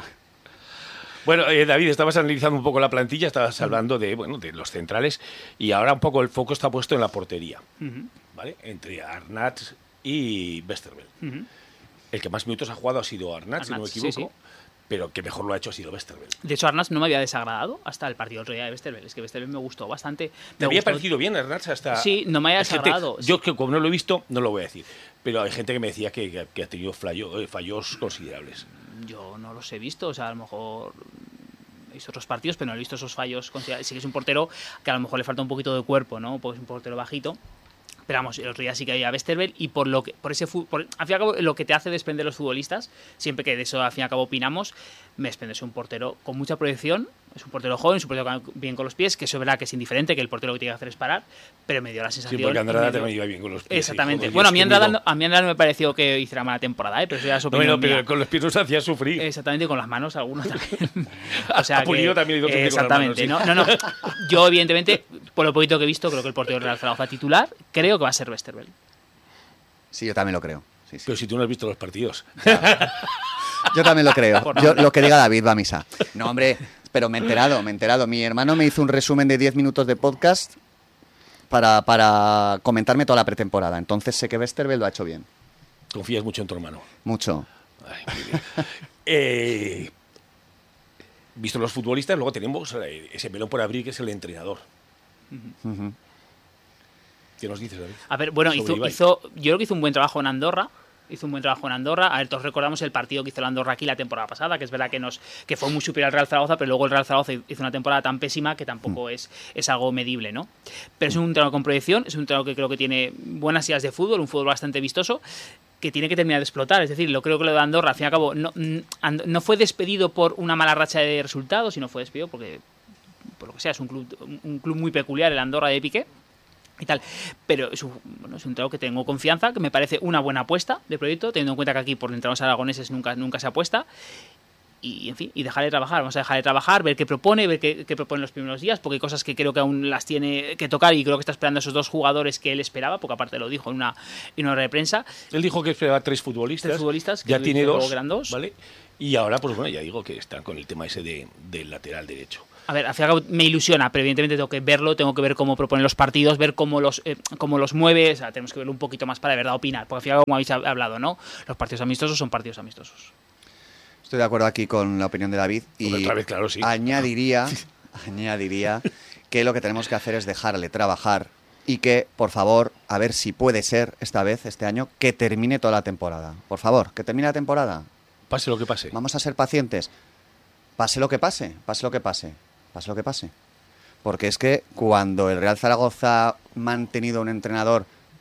Bueno, eh, David, estabas analizando un poco la plantilla, estabas hablando de, bueno, de los centrales y ahora un poco el foco está puesto en la portería, Ujú, ¿vale? Entre Arnaz y Westerveld. ujú. El que más minutos ha jugado ha sido Arnaz, si no me Arnaz, sí, equivoco, sí. pero que mejor lo ha hecho ha sido Westerveld. De hecho, Arnaz no me había desagradado hasta el partido otro día de Westerveld. Es que Westerveld me gustó bastante. ¿Te Me había gustó- parecido bien Arnaz hasta...? Sí, no me había Hay gente- desagradado. Yo, que como no lo he visto, no lo voy a decir. Pero hay gente que me decía que, que- que ha tenido fallo- eh, fallos considerables. Yo no los he visto, o sea, a lo mejor he visto otros partidos, pero no he visto esos fallos considerables. Sí que es un portero que a lo mejor le falta un poquito de cuerpo, ¿no? Porque es un portero bajito. Pero vamos, el otro día sí que había Westerveld y por lo que, por ese fu- por, al fin y al cabo, lo que te hace desprender los futbolistas, siempre que de eso al fin y al cabo opinamos, me desprende un portero con mucha proyección, es un portero joven, es un portero que- bien con los pies, que eso es verdad que es indiferente, que el portero lo que tiene que hacer es parar, pero me dio la Sí, sensación. porque Andrada me dio- también iba bien con los pies. Exactamente. hijo de Bueno, a Dios, mí, qué Andrada, miedo. no- a mí Andrada no me pareció que hiciera mala temporada, ¿eh? Pero eso ya es No, opinión no, pero mía. con los pies nos hacía sufrir. Exactamente, con las manos algunos también. o sea A Pulido que- también le hizo sufrir con las Exactamente. manos, no, no, no. Yo, evidentemente, por lo poquito que he visto, creo que el portero del Real Zaragoza titular, creo que va a ser Westerveld. Sí, yo también lo creo. Sí, sí. Pero si tú no has visto los partidos. Yo también lo creo. Por Yo, nombre. lo que diga David va a misa. No, hombre, pero me he enterado, me he enterado. Mi hermano me hizo un resumen de diez minutos de podcast para, para comentarme toda la pretemporada. Entonces sé que Westerveld lo ha hecho bien. Confías mucho en tu hermano. Mucho. Ay, muy bien. Eh, visto los futbolistas, luego tenemos eh, ese melón por abrir que es el entrenador. Ujú. ¿Qué nos dices, David? A ver, bueno, Sobre hizo, Ibai. hizo, yo creo que hizo un buen trabajo en Andorra. Hizo un buen trabajo en Andorra. A ver, todos recordamos el partido que hizo el Andorra aquí la temporada pasada, que es verdad que nos que fue muy superior al Real Zaragoza, pero luego el Real Zaragoza hizo una temporada tan pésima que tampoco es, es algo medible, ¿no? Pero es un entrenador con proyección, es un entrenador que creo que tiene buenas ideas de fútbol, un fútbol bastante vistoso, que tiene que terminar de explotar. Es decir, lo creo que lo de Andorra, al fin y al cabo, no, mm, no fue despedido por una mala racha de resultados, sino fue despedido porque, por lo que sea, es un club, un club muy peculiar, el Andorra de Piqué. Y tal, pero es un, bueno, es un entrenador que tengo confianza, que me parece una buena apuesta de proyecto, teniendo en cuenta que aquí por entrenadores aragoneses nunca, nunca se apuesta. Y, en fin, y dejarle trabajar, vamos a dejarle trabajar, ver qué propone, ver qué, qué propone en los primeros días, porque hay cosas que creo que aún las tiene que tocar y creo que está esperando a esos dos jugadores que él esperaba, porque aparte lo dijo en una, en una rueda de prensa. Él dijo que esperaba tres futbolistas. Tres futbolistas, que ya lo tiene dijo dos, luego que eran dos. ¿vale? Y ahora, pues bueno, ya digo que están con el tema ese de, del lateral derecho. A ver, al fin y al cabo me ilusiona, pero evidentemente tengo que verlo, tengo que ver cómo propone los partidos, ver cómo los, eh, cómo los mueve, o sea, tenemos que verlo un poquito más para de verdad opinar, porque al fin y al cabo, como habéis hablado, ¿no? Los partidos amistosos son partidos amistosos. Estoy de acuerdo aquí con la opinión de David y Porque otra vez, claro, sí. añadiría, añadiría que lo que tenemos que hacer es dejarle trabajar y que, por favor, a ver si puede ser esta vez, este año, que termine toda la temporada. Por favor, que termine la temporada. Pase lo que pase. Vamos a ser pacientes. Pase lo que pase, pase lo que pase, pase lo que pase. Porque es que cuando el Real Zaragoza ha mantenido un entrenador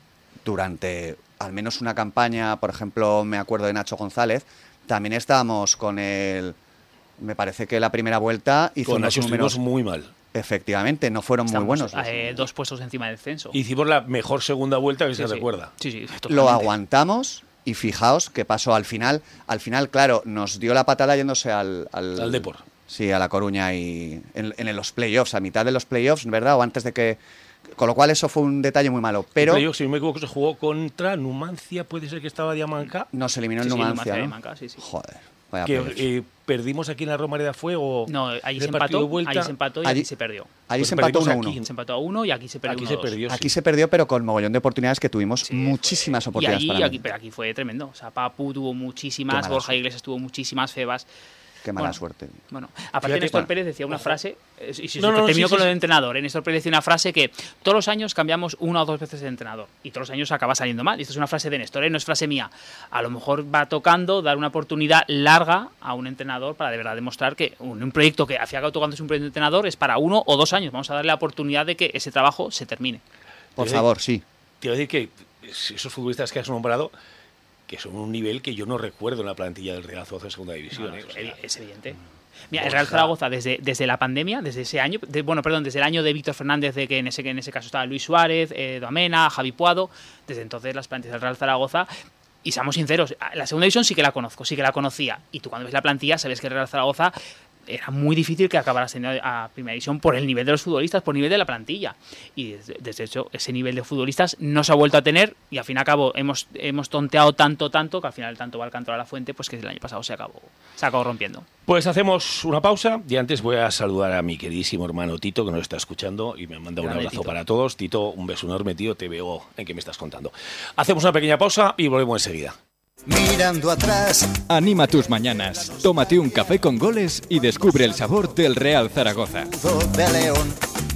durante al menos una campaña, por ejemplo, me acuerdo de Nacho González, también estábamos con el... Me parece que la primera vuelta hizo Con unos Nacho números... estuvimos muy mal. Efectivamente, no fueron Estamos, muy buenos. eh, dos puestos encima del censo. Hicimos la mejor segunda vuelta que Sí, se sí. recuerda. Sí, sí, Lo totalmente. aguantamos y fijaos qué pasó al final. Al final, claro, nos dio la patada yéndose al... Al, Al Depor. Sí, a La Coruña y en, en los playoffs, a mitad de los playoffs, ¿verdad? O antes de que... Con lo cual eso fue un detalle muy malo. Pero El playoff, si no me equivoco, se jugó contra Numancia, puede ser que estaba Diamanca. nos eliminó el Sí, sí, Numancia, Numancia, ¿no? Diamanca, sí, sí. Joder, vaya Que pelos. eh, perdimos aquí en la Romareda Fuego. No, allí se el partido de empató, vuelta. allí se empató y Allí- aquí se perdió. Allí Pues se empató perdimos uno a uno. aquí. Se empató a uno y aquí se perdió Aquí uno se a dos. perdió. Aquí sí. se perdió, pero con mogollón de oportunidades que tuvimos Sí, muchísimas fue- oportunidades y para allí, mí. aquí, pero aquí fue tremendo. O sea, Papu tuvo Qué muchísimas, mala Borja suerte. Iglesias tuvo muchísimas, Febas. Qué mala Bueno, suerte. Bueno, aparte Fíjate, Néstor bueno, Pérez decía una ojo. frase, eh, y si No, no, no, termino sí, con sí, lo sí. de entrenador, ¿eh? Néstor Pérez decía una frase que todos los años cambiamos una o dos veces de entrenador y todos los años acaba saliendo mal. Y esto es una frase de Néstor, ¿eh? No es frase mía. A lo mejor va tocando dar una oportunidad larga a un entrenador para de verdad demostrar que un, un proyecto que hacía tocando es un proyecto de entrenador es para uno o dos años. Vamos a darle la oportunidad de que ese trabajo se termine. Por Te- favor, sí. Te iba a decir que esos futbolistas que has nombrado, que son un nivel que yo no recuerdo en la plantilla del Real Zaragoza de segunda división. No, ¿eh? no, O sea, es evidente. Mira, el Borja. Real Zaragoza desde, desde la pandemia, desde ese año, de- bueno, perdón, desde el año de Víctor Fernández, de que en ese, que en ese caso estaba Luis Suárez, eh, Domena, Javi Puado, desde entonces las plantillas del Real Zaragoza, y seamos sinceros, la segunda división sí que la conozco, sí que la conocía, y tú cuando ves la plantilla sabes que el Real Zaragoza era muy difícil que acabara siendo a primera división por el nivel de los futbolistas, por el nivel de la plantilla. Y desde, desde hecho, ese nivel de futbolistas no se ha vuelto a tener y al fin y al cabo hemos, hemos tonteado tanto, tanto, que al final tanto va el canto a la fuente, pues que el año pasado se acabó, se acabó rompiendo. Pues hacemos una pausa y antes voy a saludar a mi queridísimo hermano Tito, que nos está escuchando y me manda un Grande, abrazo Tito. para todos. Tito, un beso enorme, tío, te veo en que me estás contando. Hacemos una pequeña pausa y volvemos enseguida. Mirando atrás, Anima tus mañanas, tómate un café con goles y descubre el sabor del Real Zaragoza. de León.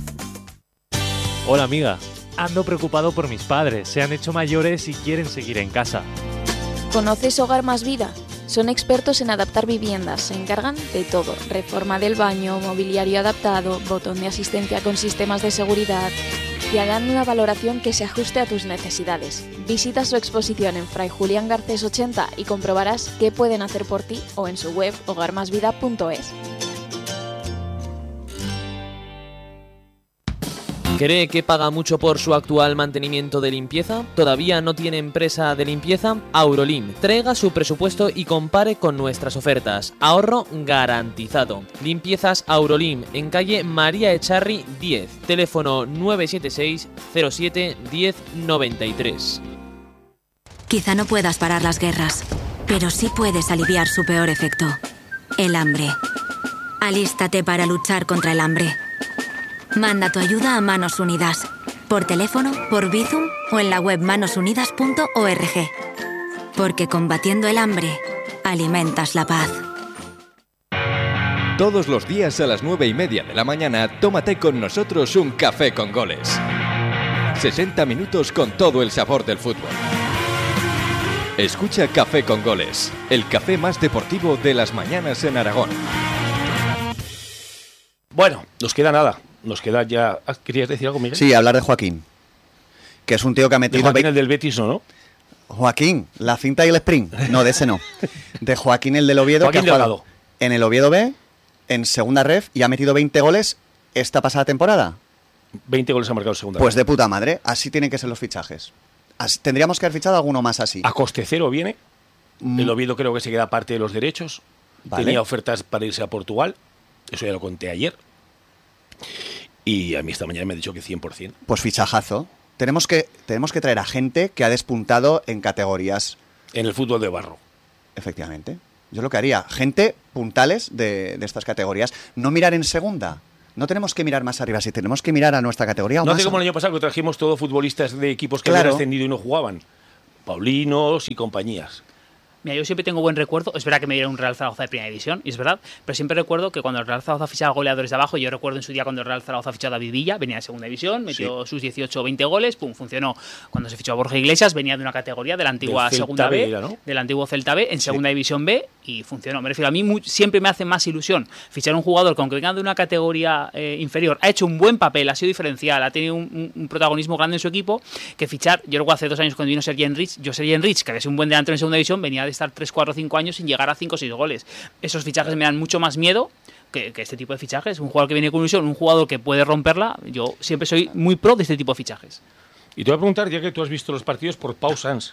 Hola amiga, ando preocupado por mis padres, se han hecho mayores y quieren seguir en casa. ¿Conoces Hogar Más Vida? Son expertos en adaptar viviendas, se encargan de todo, reforma del baño, mobiliario adaptado, botón de asistencia con sistemas de seguridad, y harán una valoración que se ajuste a tus necesidades. Visita su exposición en Fray Julián Garcés ochenta y comprobarás qué pueden hacer por ti o en su web hogar más vida punto es. ¿Cree que paga mucho por su actual mantenimiento de limpieza? ¿Todavía no tiene empresa de limpieza? Aurolim. Traiga su presupuesto y compare con nuestras ofertas. Ahorro garantizado. Limpiezas Aurolim en calle María Echarri diez. Teléfono nueve siete seis cero siete uno cero nueve tres. Quizá no puedas parar las guerras, pero sí puedes aliviar su peor efecto, el hambre. Alístate para luchar contra el hambre. Manda tu ayuda a Manos Unidas, por teléfono, por Bizum o en la web manos unidas punto org. Porque combatiendo el hambre, alimentas la paz. Todos los días a las nueve y media de la mañana, tómate con nosotros un café con goles. sesenta minutos con todo el sabor del fútbol. Escucha Café con Goles, el café más deportivo de las mañanas en Aragón. Bueno, nos queda nada. Nos queda ya... ¿Querías decir algo, Miguel? Sí, hablar de Joaquín, que es un tío que ha De metido... Joaquín, ve- el del Betis, ¿no? ¿no? Joaquín, la cinta y el sprint. No, de ese no. De Joaquín, el del Oviedo, Joaquín que ha jugado Delgado. en el Oviedo B, en segunda ref, y ha metido veinte goles esta pasada temporada. veinte goles ha marcado en segunda. Pues de puta madre, así tienen que ser los fichajes. Así- tendríamos que haber fichado alguno más así. A coste cero viene. Mm, El Oviedo creo que se queda parte de los derechos. Vale. Tenía ofertas para irse a Portugal. Eso ya lo conté ayer. Y a mí esta mañana me ha dicho que cien por ciento. Pues fichajazo. Tenemos que, tenemos que traer a gente que ha despuntado en categorías, En el fútbol de barro. efectivamente. Yo lo que haría, gente puntales de, de estas categorías. No mirar en segunda. No tenemos que mirar más arriba, si tenemos que mirar a nuestra categoría o No más hace como a- el año pasado que trajimos todos futbolistas de equipos que Claro. habían ascendido y no jugaban. Paulinos y compañías. Mira, yo siempre tengo buen recuerdo, es verdad que me dieron un Real Zaragoza de primera división, y es verdad, pero siempre recuerdo que cuando el Real Zaragoza fichaba goleadores de abajo, yo recuerdo en su día cuando el Real Zaragoza fichó a David Villa, venía de segunda división, metió sí. sus dieciocho o veinte goles, pum, funcionó. Cuando se fichó a Borja Iglesias, venía de una categoría de la antigua segunda B, era, ¿no? Del antiguo Celta B, en segunda sí. división B, y funcionó. Me refiero, a mí muy, siempre me hace más ilusión fichar a un jugador que aunque venga de una categoría eh, inferior, ha hecho un buen papel, ha sido diferencial, ha tenido un, un protagonismo grande en su equipo, que fichar, yo recuerdo hace dos años cuando vino Sergi Enrich, yo Sergi Enrich, que había sido un buen delantero en segunda división, venía de estar tres, cuatro, cinco años sin llegar a cinco o seis goles. Esos fichajes me dan mucho más miedo que, que este tipo de fichajes. Un jugador que viene con ilusión, un jugador que puede romperla. Yo siempre soy muy pro de este tipo de fichajes. Y te voy a preguntar, ya que tú has visto los partidos, por Pau Sans.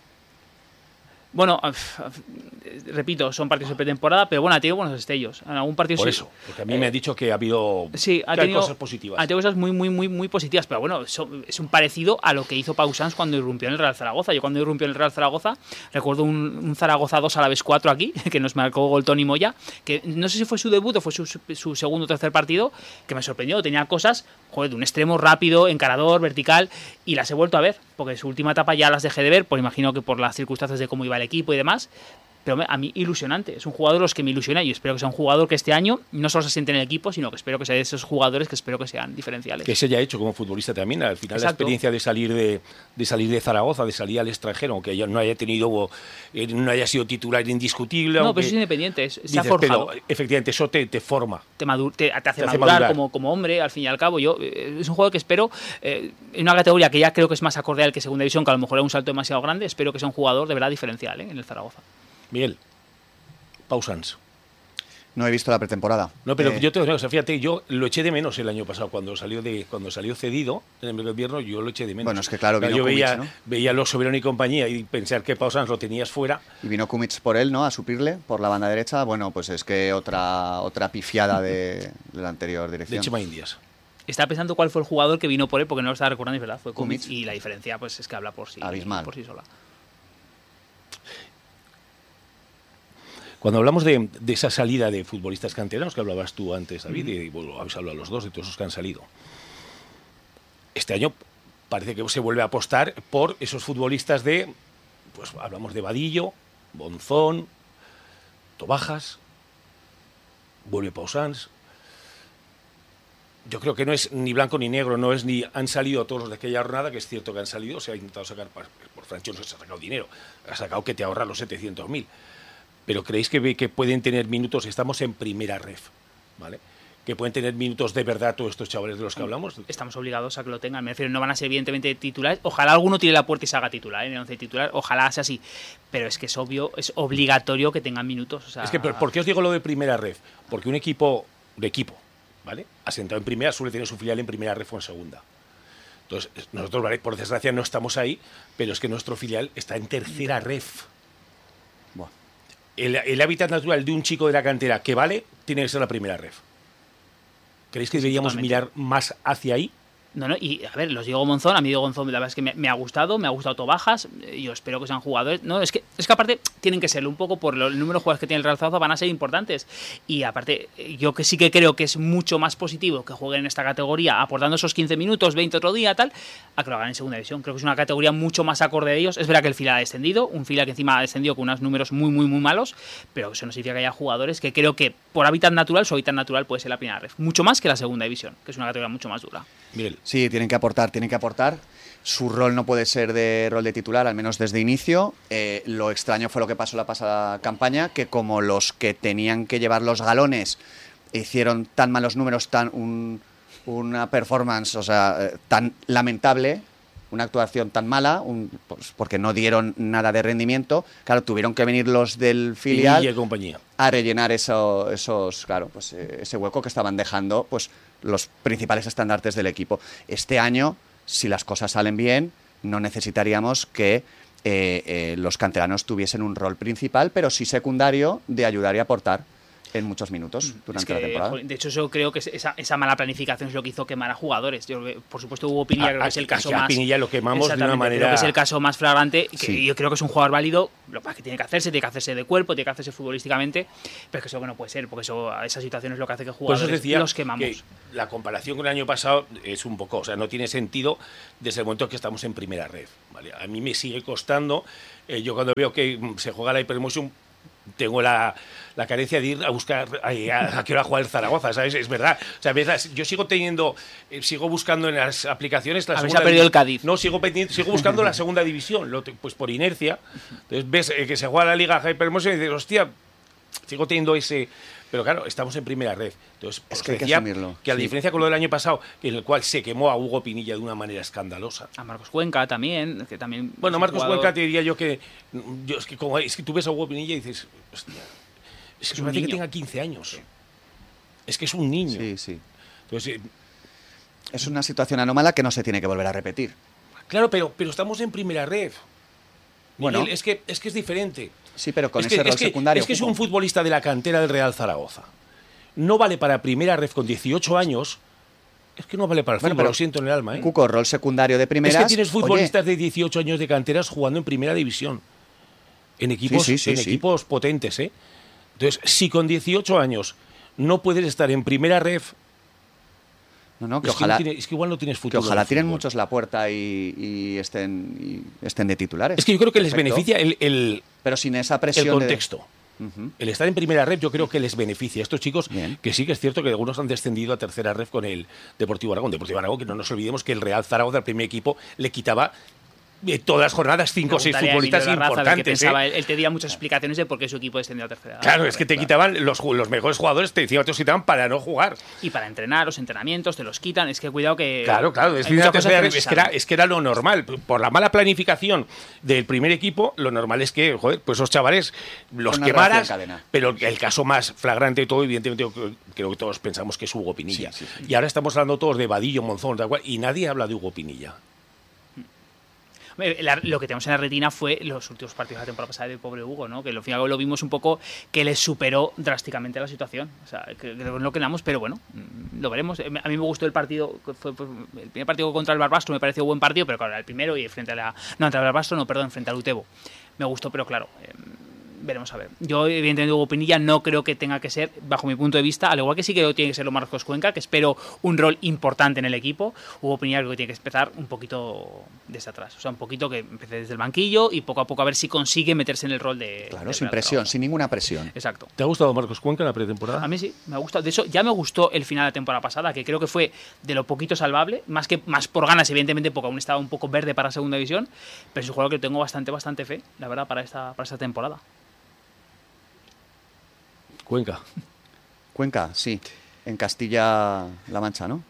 Bueno, repito, son partidos de pretemporada, pero bueno, ha tenido buenos destellos. En algún partido Por sí, eso, porque a mí eh, me han dicho que ha habido sí, ha que tenido, hay cosas positivas. Ha tenido cosas muy, muy, muy, muy positivas, pero bueno, eso, es un parecido a lo que hizo Pau Sans cuando irrumpió en el Real Zaragoza. Yo cuando irrumpió en el Real Zaragoza, recuerdo un, un Zaragoza dos a la vez cuatro aquí, que nos marcó gol Toni Moya, que no sé si fue su debut o fue su, su segundo o tercer partido, que me sorprendió. Tenía cosas, joder, de un extremo rápido, encarador, vertical, y las he vuelto a ver, porque su última etapa ya las dejé de ver, pues imagino que por las circunstancias de cómo iba el equipo y demás. Pero a mí ilusionante, es un jugador de los que me ilusiona y espero que sea un jugador que este año no solo se siente en el equipo, sino que espero que sea de esos jugadores que espero que sean diferenciales. Que se haya hecho como futbolista también, al final. Exacto. La experiencia de salir de, de salir de Zaragoza, de salir al extranjero, aunque no haya tenido, no haya sido titular indiscutible. No, aunque, pero es independiente, es, se dices, ha forjado. Pero efectivamente eso te, te forma. Te, madur, te, te hace, te hace madurar, madurar. Como, como hombre, al fin y al cabo. Yo eh, es un jugador que espero, eh, en una categoría que ya creo que es más acorde al que segunda división, que a lo mejor es un salto demasiado grande, espero que sea un jugador de verdad diferencial eh, en el Zaragoza. Miguel. Pau Sans. No he visto la pretemporada. No, pero eh... yo te digo, o sea, fíjate, yo lo eché de menos el año pasado cuando salió de cuando salió cedido en el invierno, yo lo eché de menos. Bueno, es que claro, vino yo Kumic, veía, ¿no? veía los Soberón y compañía y pensar que Pau Sans lo tenías fuera. Y vino Kumic por él, ¿no? A suplirle por la banda derecha. Bueno, pues es que otra otra pifiada de, de la anterior dirección. De Chema Indias. Estaba pensando cuál fue el jugador que vino por él, porque no lo estaba recordando, es verdad, fue Kumic, y la diferencia pues es que habla por sí, abismal. por sí sola. Cuando hablamos de, de esa salida de futbolistas canteranos que hablabas tú antes, David, y bueno, habéis hablado los dos de todos esos que han salido, este año parece que se vuelve a apostar por esos futbolistas de, pues hablamos de Vadillo, Bonzón, Tobajas, vuelve Pau Sans. Yo creo que no es ni blanco ni negro, no es ni han salido todos los de aquella jornada, que es cierto que han salido, se ha intentado sacar, por Francho no se ha sacado dinero, ha sacado que te ahorra los setecientos mil. Pero creéis que, que pueden tener minutos, estamos en primera ref, ¿vale? Que pueden tener minutos de verdad todos estos chavales de los que hablamos. Estamos obligados a que lo tengan, me refiero, no van a ser evidentemente titulares, ojalá alguno tire la puerta y se haga titular, ¿eh? En el once titular, ojalá sea así, pero es que es obvio, es obligatorio que tengan minutos. O sea... Es que, ¿por qué os digo lo de primera ref? Porque un equipo, un equipo, ¿vale? Asentado en primera suele tener su filial en primera ref o en segunda. Entonces, nosotros, ¿vale? Por desgracia no estamos ahí, pero es que nuestro filial está en tercera ref. Buah. El, el hábitat natural de un chico de la cantera que vale tiene que ser la primera ref. ¿Creéis que deberíamos Totalmente. mirar más hacia ahí? No, no, y a ver, los Diego Monzón, a mí Diego Monzón la verdad es que me, me ha gustado, me ha gustado Tobajas, yo espero que sean jugadores, no, es que es que aparte tienen que serlo un poco por el número de jugadores que tiene el Real Zaragoza, van a ser importantes, y aparte yo que sí que creo que es mucho más positivo que jueguen en esta categoría, aportando esos quince minutos, veinte otro día, tal, a que lo hagan en segunda división. Creo que es una categoría mucho más acorde a ellos. Es verdad que el filial ha descendido, un filial que encima ha descendido con unos números muy, muy, muy malos, pero eso no significa que haya jugadores que creo que por hábitat natural, su hábitat natural puede ser la primera ref, mucho más que la segunda división, que es una categoría mucho más dura. Miguel. Sí, tienen que aportar, tienen que aportar. Su rol no puede ser de rol de titular, al menos desde inicio. Eh, lo extraño fue lo que pasó la pasada campaña, que como los que tenían que llevar los galones hicieron tan malos números, tan un, una performance, o sea, eh, tan lamentable, una actuación tan mala, un, pues porque no dieron nada de rendimiento, claro, tuvieron que venir los del filial y compañía a rellenar eso, esos, claro, pues eh, ese hueco que estaban dejando, pues los principales estandartes del equipo. Este año, si las cosas salen bien, no necesitaríamos que eh, eh, los canteranos tuviesen un rol principal, pero sí secundario de ayudar y aportar. en muchos minutos durante Es que, la temporada. joder, de hecho, yo creo que esa, esa mala planificación es lo que hizo quemar a jugadores. Yo, por supuesto, Hugo Pinilla A- creo que a- es el caso a- a más... Pinilla lo quemamos de una Exactamente, manera- creo que es el caso más flagrante, que Sí. yo creo que es un jugador válido, lo que pasa es que tiene que hacerse, tiene que hacerse de cuerpo, tiene que hacerse futbolísticamente, pero es que eso que no puede ser, porque eso, esa situación es lo que hace que Por eso jugadores os decía los quemamos. que la comparación con el año pasado es un poco, o sea, no tiene sentido desde el momento que estamos en primera red. ¿vale? A mí me sigue costando, eh, yo cuando veo que mm, se juega la Hypermotion, tengo la, la carencia de ir a buscar a, a, a qué hora juega el Zaragoza, ¿sabes? Es verdad. O sea, ves, yo sigo teniendo, eh, sigo buscando en las aplicaciones la A ver si segunda ha perdido divi- el Cádiz. No, sigo, pendiente- sigo buscando la segunda división, lo te- pues por inercia. Entonces ves eh, que se juega la Liga Hypermotion y dices, hostia, sigo teniendo ese... Pero claro, estamos en primera red. Entonces, Es os que hay que decía asumirlo, que a sí. diferencia con lo del año pasado, en el cual se quemó a Hugo Pinilla de una manera escandalosa. A Marcos Cuenca también, que también... Bueno, es un Marcos jugador- Cuenca te diría yo que... Yo, es, que como, es que tú ves a Hugo Pinilla y dices, hostia, es que Es un parece que niño. tenga quince años. Es que es un niño. Sí, sí. Entonces, eh, Es una situación anómala que no se tiene que volver a repetir. claro, pero, pero estamos en primera red. Bueno. Miguel, es que, es que es diferente. Sí, pero con es ese que, rol es que- secundario. Es que es Cuco. un futbolista de la cantera del Real Zaragoza. No vale para primera red con dieciocho años. Es que no vale para el Bueno, fútbol, pero lo siento en el alma. ¿eh? Cuco, rol secundario de primeras. Es que tienes oye, futbolistas de dieciocho años de canteras jugando en primera división. En equipos, Sí, sí, sí, en sí. equipos potentes, ¿eh? Entonces, si con dieciocho años no puedes estar en primera ref, no, no, que es, ojalá, que no tiene- es que igual no tienes que futuro. ojalá en el tiren fútbol. muchos la puerta y, y estén, y estén de titulares. Es que yo creo que les Perfecto. beneficia el, el, Pero sin esa el presión. de- contexto. Ujú. El estar en primera red yo creo que les beneficia a estos chicos, Bien. que sí que es cierto que algunos han descendido a tercera red con el Deportivo Aragón. Deportivo Aragón, que no nos olvidemos que el Real Zaragoza, el primer equipo, le quitaba eh, todas las jornadas cinco o seis Preguntaré a futbolistas Emilio Larraza, de qué importantes. pensaba ¿eh? él, él te diría muchas explicaciones de por qué su equipo descendió a tercera. Claro, es que te Claro. quitaban los, ju- los mejores jugadores, te decían, te los quitaban para no jugar. Y para entrenar, los entrenamientos, te los quitan. Es que cuidado que. Claro, claro, hay es, muchas cosas que no es, se que era, saben. es que era lo normal. Por la mala planificación del primer equipo, lo normal es que, joder, pues esos chavales los Una quemaras. reacción en cadena. Pero el caso más flagrante de todo, evidentemente, yo creo, creo que todos pensamos que es Hugo Pinilla. Sí, sí, sí. Y ahora estamos hablando todos de Vadillo, Monzón, tal cual, y nadie habla de Hugo Pinilla. Eh, la- lo que tenemos en la retina fue los últimos partidos de la temporada pasada del pobre Hugo, ¿no? Que al final lo vimos un poco que les superó drásticamente la situación. O sea, que, que no quedamos, pero bueno, mm, lo veremos. Eh, A mí me gustó el partido, que fue pues, el primer partido contra el Barbastro, me pareció buen partido, pero claro, era el primero y frente a la. No, contra el Barbastro, no, perdón, frente al Utebo. Me gustó, pero claro. eh, veremos a ver. Yo, evidentemente, Hugo Pinilla no creo que tenga que ser, bajo mi punto de vista, al igual que sí que tiene que ser lo Marcos Cuenca, que espero un rol importante en el equipo. Hugo Pinilla creo que tiene que empezar un poquito desde atrás. O sea, un poquito que empiece desde el banquillo y poco a poco a ver si consigue meterse en el rol de. Claro, del sin Real presión, Zaragoza. sin ninguna presión. Exacto. ¿Te ha gustado Marcos Cuenca en la pretemporada? A mí sí, me ha gustado. De hecho, ya me gustó el final de la temporada pasada, que creo que fue de lo poquito salvable, más que más por ganas, evidentemente, porque aún estaba un poco verde para segunda división, pero es un jugador que tengo bastante, bastante fe, la verdad, para esta, para esta temporada. Cuenca. Cuenca, sí. En Castilla-La Mancha, ¿no?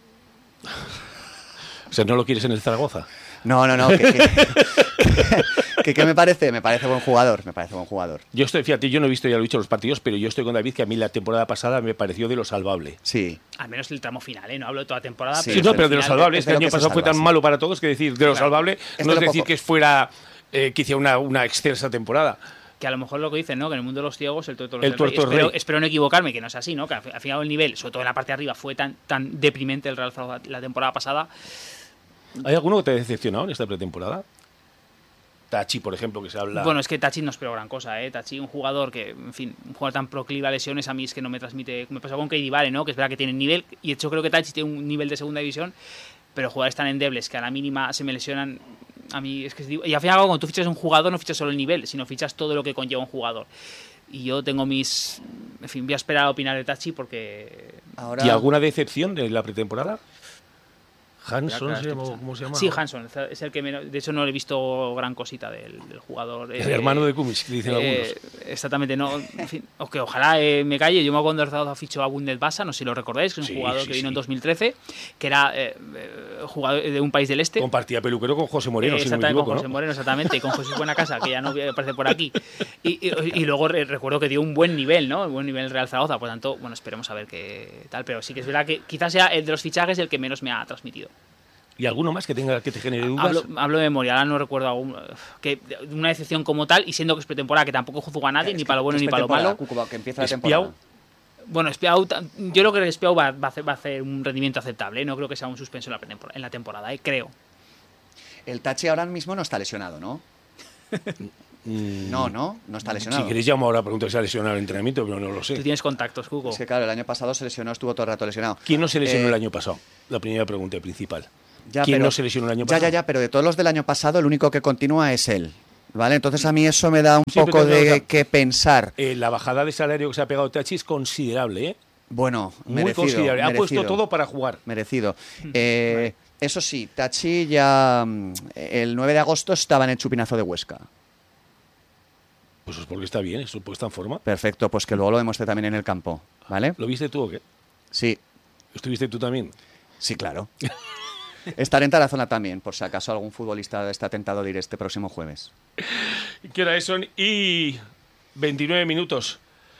O sea, ¿no lo quieres en el Zaragoza? No, no, no. que- que- que- ¿Qué me parece? Me parece buen jugador. Me parece buen jugador. Yo estoy, fíjate, yo no he visto, ya lo he dicho, los partidos, pero yo estoy con David, que a mí la temporada pasada me pareció de lo salvable. Sí. Al menos el tramo final, ¿eh? No hablo de toda temporada. Sí, Sí, pero no, el pero de lo final salvable. es Este de lo año que se pasado fue salva, tan sí. malo para todos que decir de lo Claro. salvable Es no de es lo decir poco. que fuera eh, que hiciera una, una excelsa temporada. Que a lo mejor lo que dicen, ¿no? Que en el mundo de los ciegos el tuerto El es tuerto es Espero, rey. espero no equivocarme, que no es así, ¿no? Que al, al final el nivel, sobre todo en la parte de arriba, fue tan, tan deprimente el Real Zaragoza la temporada pasada. ¿Hay alguno que te ha decepcionado en esta pretemporada? Tachi, por ejemplo, que se habla... Bueno, es que Tachi no espero gran cosa, ¿eh? Tachi, un jugador que, en fin, un jugador tan proclive a lesiones, a mí es que no me transmite. Me pasó con Keidi Vale, ¿no? Que es verdad que tiene nivel, y de hecho creo que Tachi tiene un nivel de segunda división, pero jugadores tan endebles que a la mínima se me lesionan. A mí es que. Y al final, cuando tú fichas un jugador, no fichas solo el nivel, sino fichas todo lo que conlleva un jugador. Y yo tengo mis. En fin, voy a esperar a opinar de Tachi porque. Ahora, ¿Y alguna decepción de la pretemporada? Hanson, Ya, ¿se claro, llama? estoy ¿Cómo se llama? Sí, Hanson, es el que menos. De hecho, no he visto gran cosita del, del jugador. El eh, hermano de Kumis, que dicen eh, algunos. Exactamente, no. En fin, o que ojalá eh, me calle. Yo me acuerdo cuando el Zaragoza fichó a Bundes Basa, no sé si lo recordáis, que es un Sí, jugador sí, que vino sí. en dos mil trece, que era eh, eh, jugador de un país del este. Compartía peluquero con José Moreno, Eh, si no me exactamente, equivoco, con José ¿no? Moreno, exactamente, y con José Buenacasa, que ya no aparece por aquí. Y, y, y luego re- recuerdo que dio un buen nivel, ¿no? Un buen nivel el Real Zaragoza, por tanto, bueno, esperemos a ver qué tal. Pero sí que es verdad que quizás sea el de los fichajes el que menos me ha transmitido. ¿Y alguno más que tenga que te genere dudas? Hablo, hablo de memoria, ahora no recuerdo algún, que una decepción como tal, y siendo que es pretemporada, que tampoco juzgo a nadie, es ni que- para lo bueno es ni para lo pretemporada, malo. Cuco, que empieza la Espiao. temporada. Bueno, Espiau, yo creo que el Espiau va, va, a hacer, va a hacer un rendimiento aceptable, ¿eh? No creo que sea un suspenso en la, en la temporada, ¿eh? Creo. El Tachi ahora mismo no está lesionado, ¿no? No, no, no está lesionado. Si queréis llamo ahora a preguntar si está lesionado el entrenamiento, pero no lo sé. Tú tienes contactos, Hugo. Es que claro, el año pasado se lesionó, estuvo todo el rato lesionado. ¿Quién no se lesionó Eh, el año pasado? La primera pregunta principal. Ya, ¿Quién pero- no se lesionó el año Ya, pasado? ya, ya, pero de todos los del año pasado, el único que continúa es él. ¿Vale? Entonces a mí eso me da un Siempre poco te digo de que- que pensar. Eh, la bajada de salario que se ha pegado Tachi es considerable, ¿eh? Bueno, Muy merecido, considerable. Ha merecido. puesto todo para jugar. Merecido. Eh, eso sí, Tachi ya mm, el nueve de agosto estaba en el chupinazo de Huesca. Pues es porque está bien, eso porque está en forma. Perfecto, pues que luego lo demuestre también en el campo, ¿vale? ¿Lo viste tú o qué? Sí, ¿Estuviste tú también? sí, claro. Estaré en Tarazona también, por si acaso algún futbolista está tentado de ir este próximo jueves. ¿Qué hora es? Son y veintinueve minutos.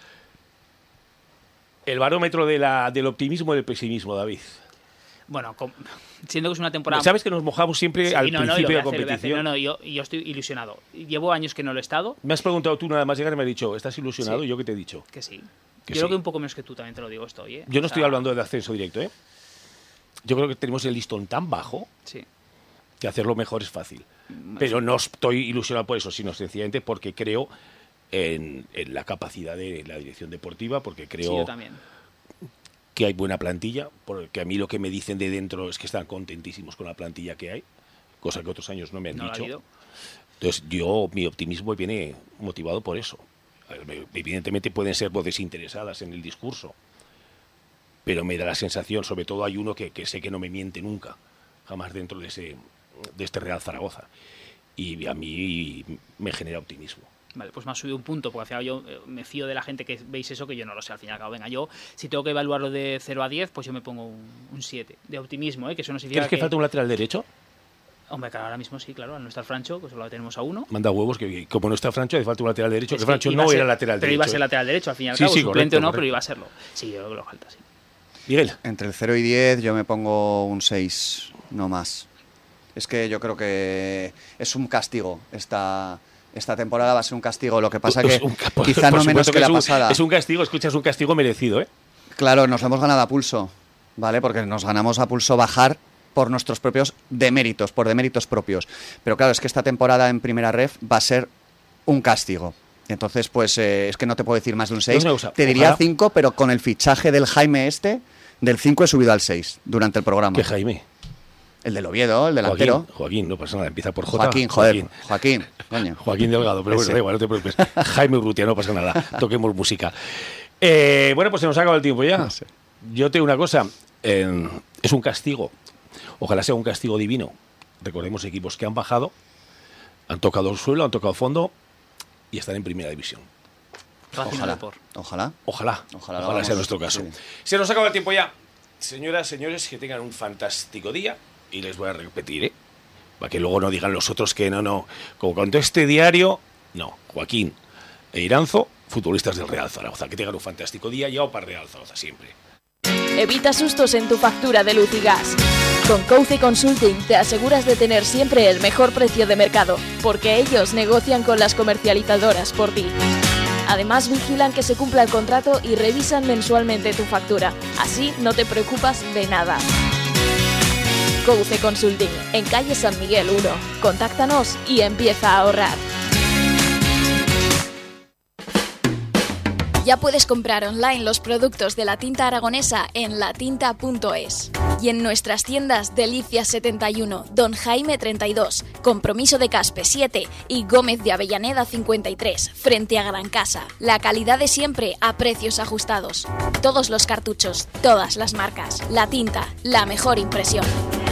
El barómetro de la, del optimismo y del pesimismo, David. Bueno, com- siendo que es una temporada... Sabes que nos mojamos siempre Sí, al no, no, y lo principio voy de a la hacer, lo voy a hacer. competición. No, no, yo, yo estoy ilusionado. Llevo años que no lo he estado, Me has preguntado tú nada más llegar y me has dicho, ¿estás ilusionado? Sí. ¿Y yo qué te he dicho? que sí. Que yo creo sí. que un poco menos que tú también te lo digo estoy, ¿eh? Yo no O estoy sea, hablando de ascenso directo, ¿eh? Yo creo que tenemos el listón tan bajo Sí. que hacerlo mejor es fácil. Pero no estoy ilusionado por eso, sino sencillamente porque creo en, en la capacidad de la dirección deportiva, porque Sí, creo yo también. que hay buena plantilla, porque a mí lo que me dicen de dentro es que están contentísimos con la plantilla que hay, cosa que otros años no me han No lo ha dicho. habido. Entonces yo, mi optimismo viene motivado por eso. A ver, me- Evidentemente pueden ser voces interesadas en el discurso, pero me da la sensación, sobre todo hay uno que, que sé que no me miente nunca, jamás dentro de, ese, de este Real Zaragoza, y a mí me genera optimismo. Vale, pues me ha subido un punto, porque al final yo eh, me fío de la gente que veis eso, que yo no lo sé, al fin y al cabo. Venga, yo, si tengo que evaluarlo de cero a diez, pues yo me pongo un, un siete, de optimismo, ¿eh? Que eso no significa ¿Crees que, falta un lateral derecho? Hombre, claro, ahora mismo sí, claro, al no estar Francho, que solo lo tenemos a uno. Manda huevos, que que como no está Francho, hace falta un lateral derecho, Es que Francho iba a no ser- era lateral Pero derecho. iba a ser ¿eh? lateral derecho, al fin y al Sí, cabo, sí, suplente correcto, o no, correcto. pero iba a serlo. Sí, yo creo que lo falta, sí. Miguel, Entre el cero y diez yo me pongo un seis, no más. Es que yo creo que es un castigo. Esta, esta temporada va a ser un castigo. Lo que pasa que es un ca- por- quizá por no menos supuesto que es la un- pasada. Es un castigo, escuchas, un castigo merecido, ¿eh? Claro, nos lo hemos ganado a pulso, ¿vale? Porque nos ganamos a pulso bajar por nuestros propios deméritos, por deméritos propios. Pero claro, es que esta temporada en Primera Ref va a ser un castigo. Entonces, pues eh, es que no te puedo decir más de un seis. Una cosa, Te diría ojalá- cinco, pero con el fichaje del Jaime este, del cinco he subido al seis durante el programa. Que Jaime. El del Oviedo, el delantero. Joaquín, Joaquín, no pasa nada, empieza por J. Joaquín, joder. Joaquín, coño. Joaquín Delgado, pero bueno, Ese. da igual, no te preocupes. Jaime Urrutia, no pasa nada. Toquemos música. Eh, bueno, pues se nos ha acabado el tiempo ya. Yo te digo una cosa, eh, es un castigo. Ojalá sea un castigo divino. Recordemos equipos que han bajado, han tocado el suelo, han tocado fondo y están en primera división. Racing Ojalá, Depor. ojalá. Ojalá, Ojalá ojalá, lo hagamos, sea nuestro caso. sí. Se nos acaba el tiempo ya. Señoras, señores, que tengan un fantástico día. Y les voy a repetir, ¿eh? Para que luego no digan los otros que no, no. Como contó este diario, no. Joaquín e Iranzo, futbolistas del Real Zaragoza. Que tengan un fantástico día. Y para Real Zaragoza siempre. Evita sustos en tu factura de luz y gas. Con Couce Consulting te aseguras de tener siempre el mejor precio de mercado, porque ellos negocian con las comercializadoras por ti. Además, vigilan que se cumpla el contrato y revisan mensualmente tu factura. Así no te preocupas de nada. Couce Consulting, en calle San Miguel uno. Contáctanos y empieza a ahorrar. Ya puedes comprar online los productos de la tinta aragonesa en latinta punto es. Y en nuestras tiendas Delicias setenta y uno, Don Jaime treinta y dos, Compromiso de Caspe siete y Gómez de Avellaneda cincuenta y tres, frente a Gran Casa. La calidad de siempre a precios ajustados. Todos los cartuchos, todas las marcas. La tinta, la mejor impresión.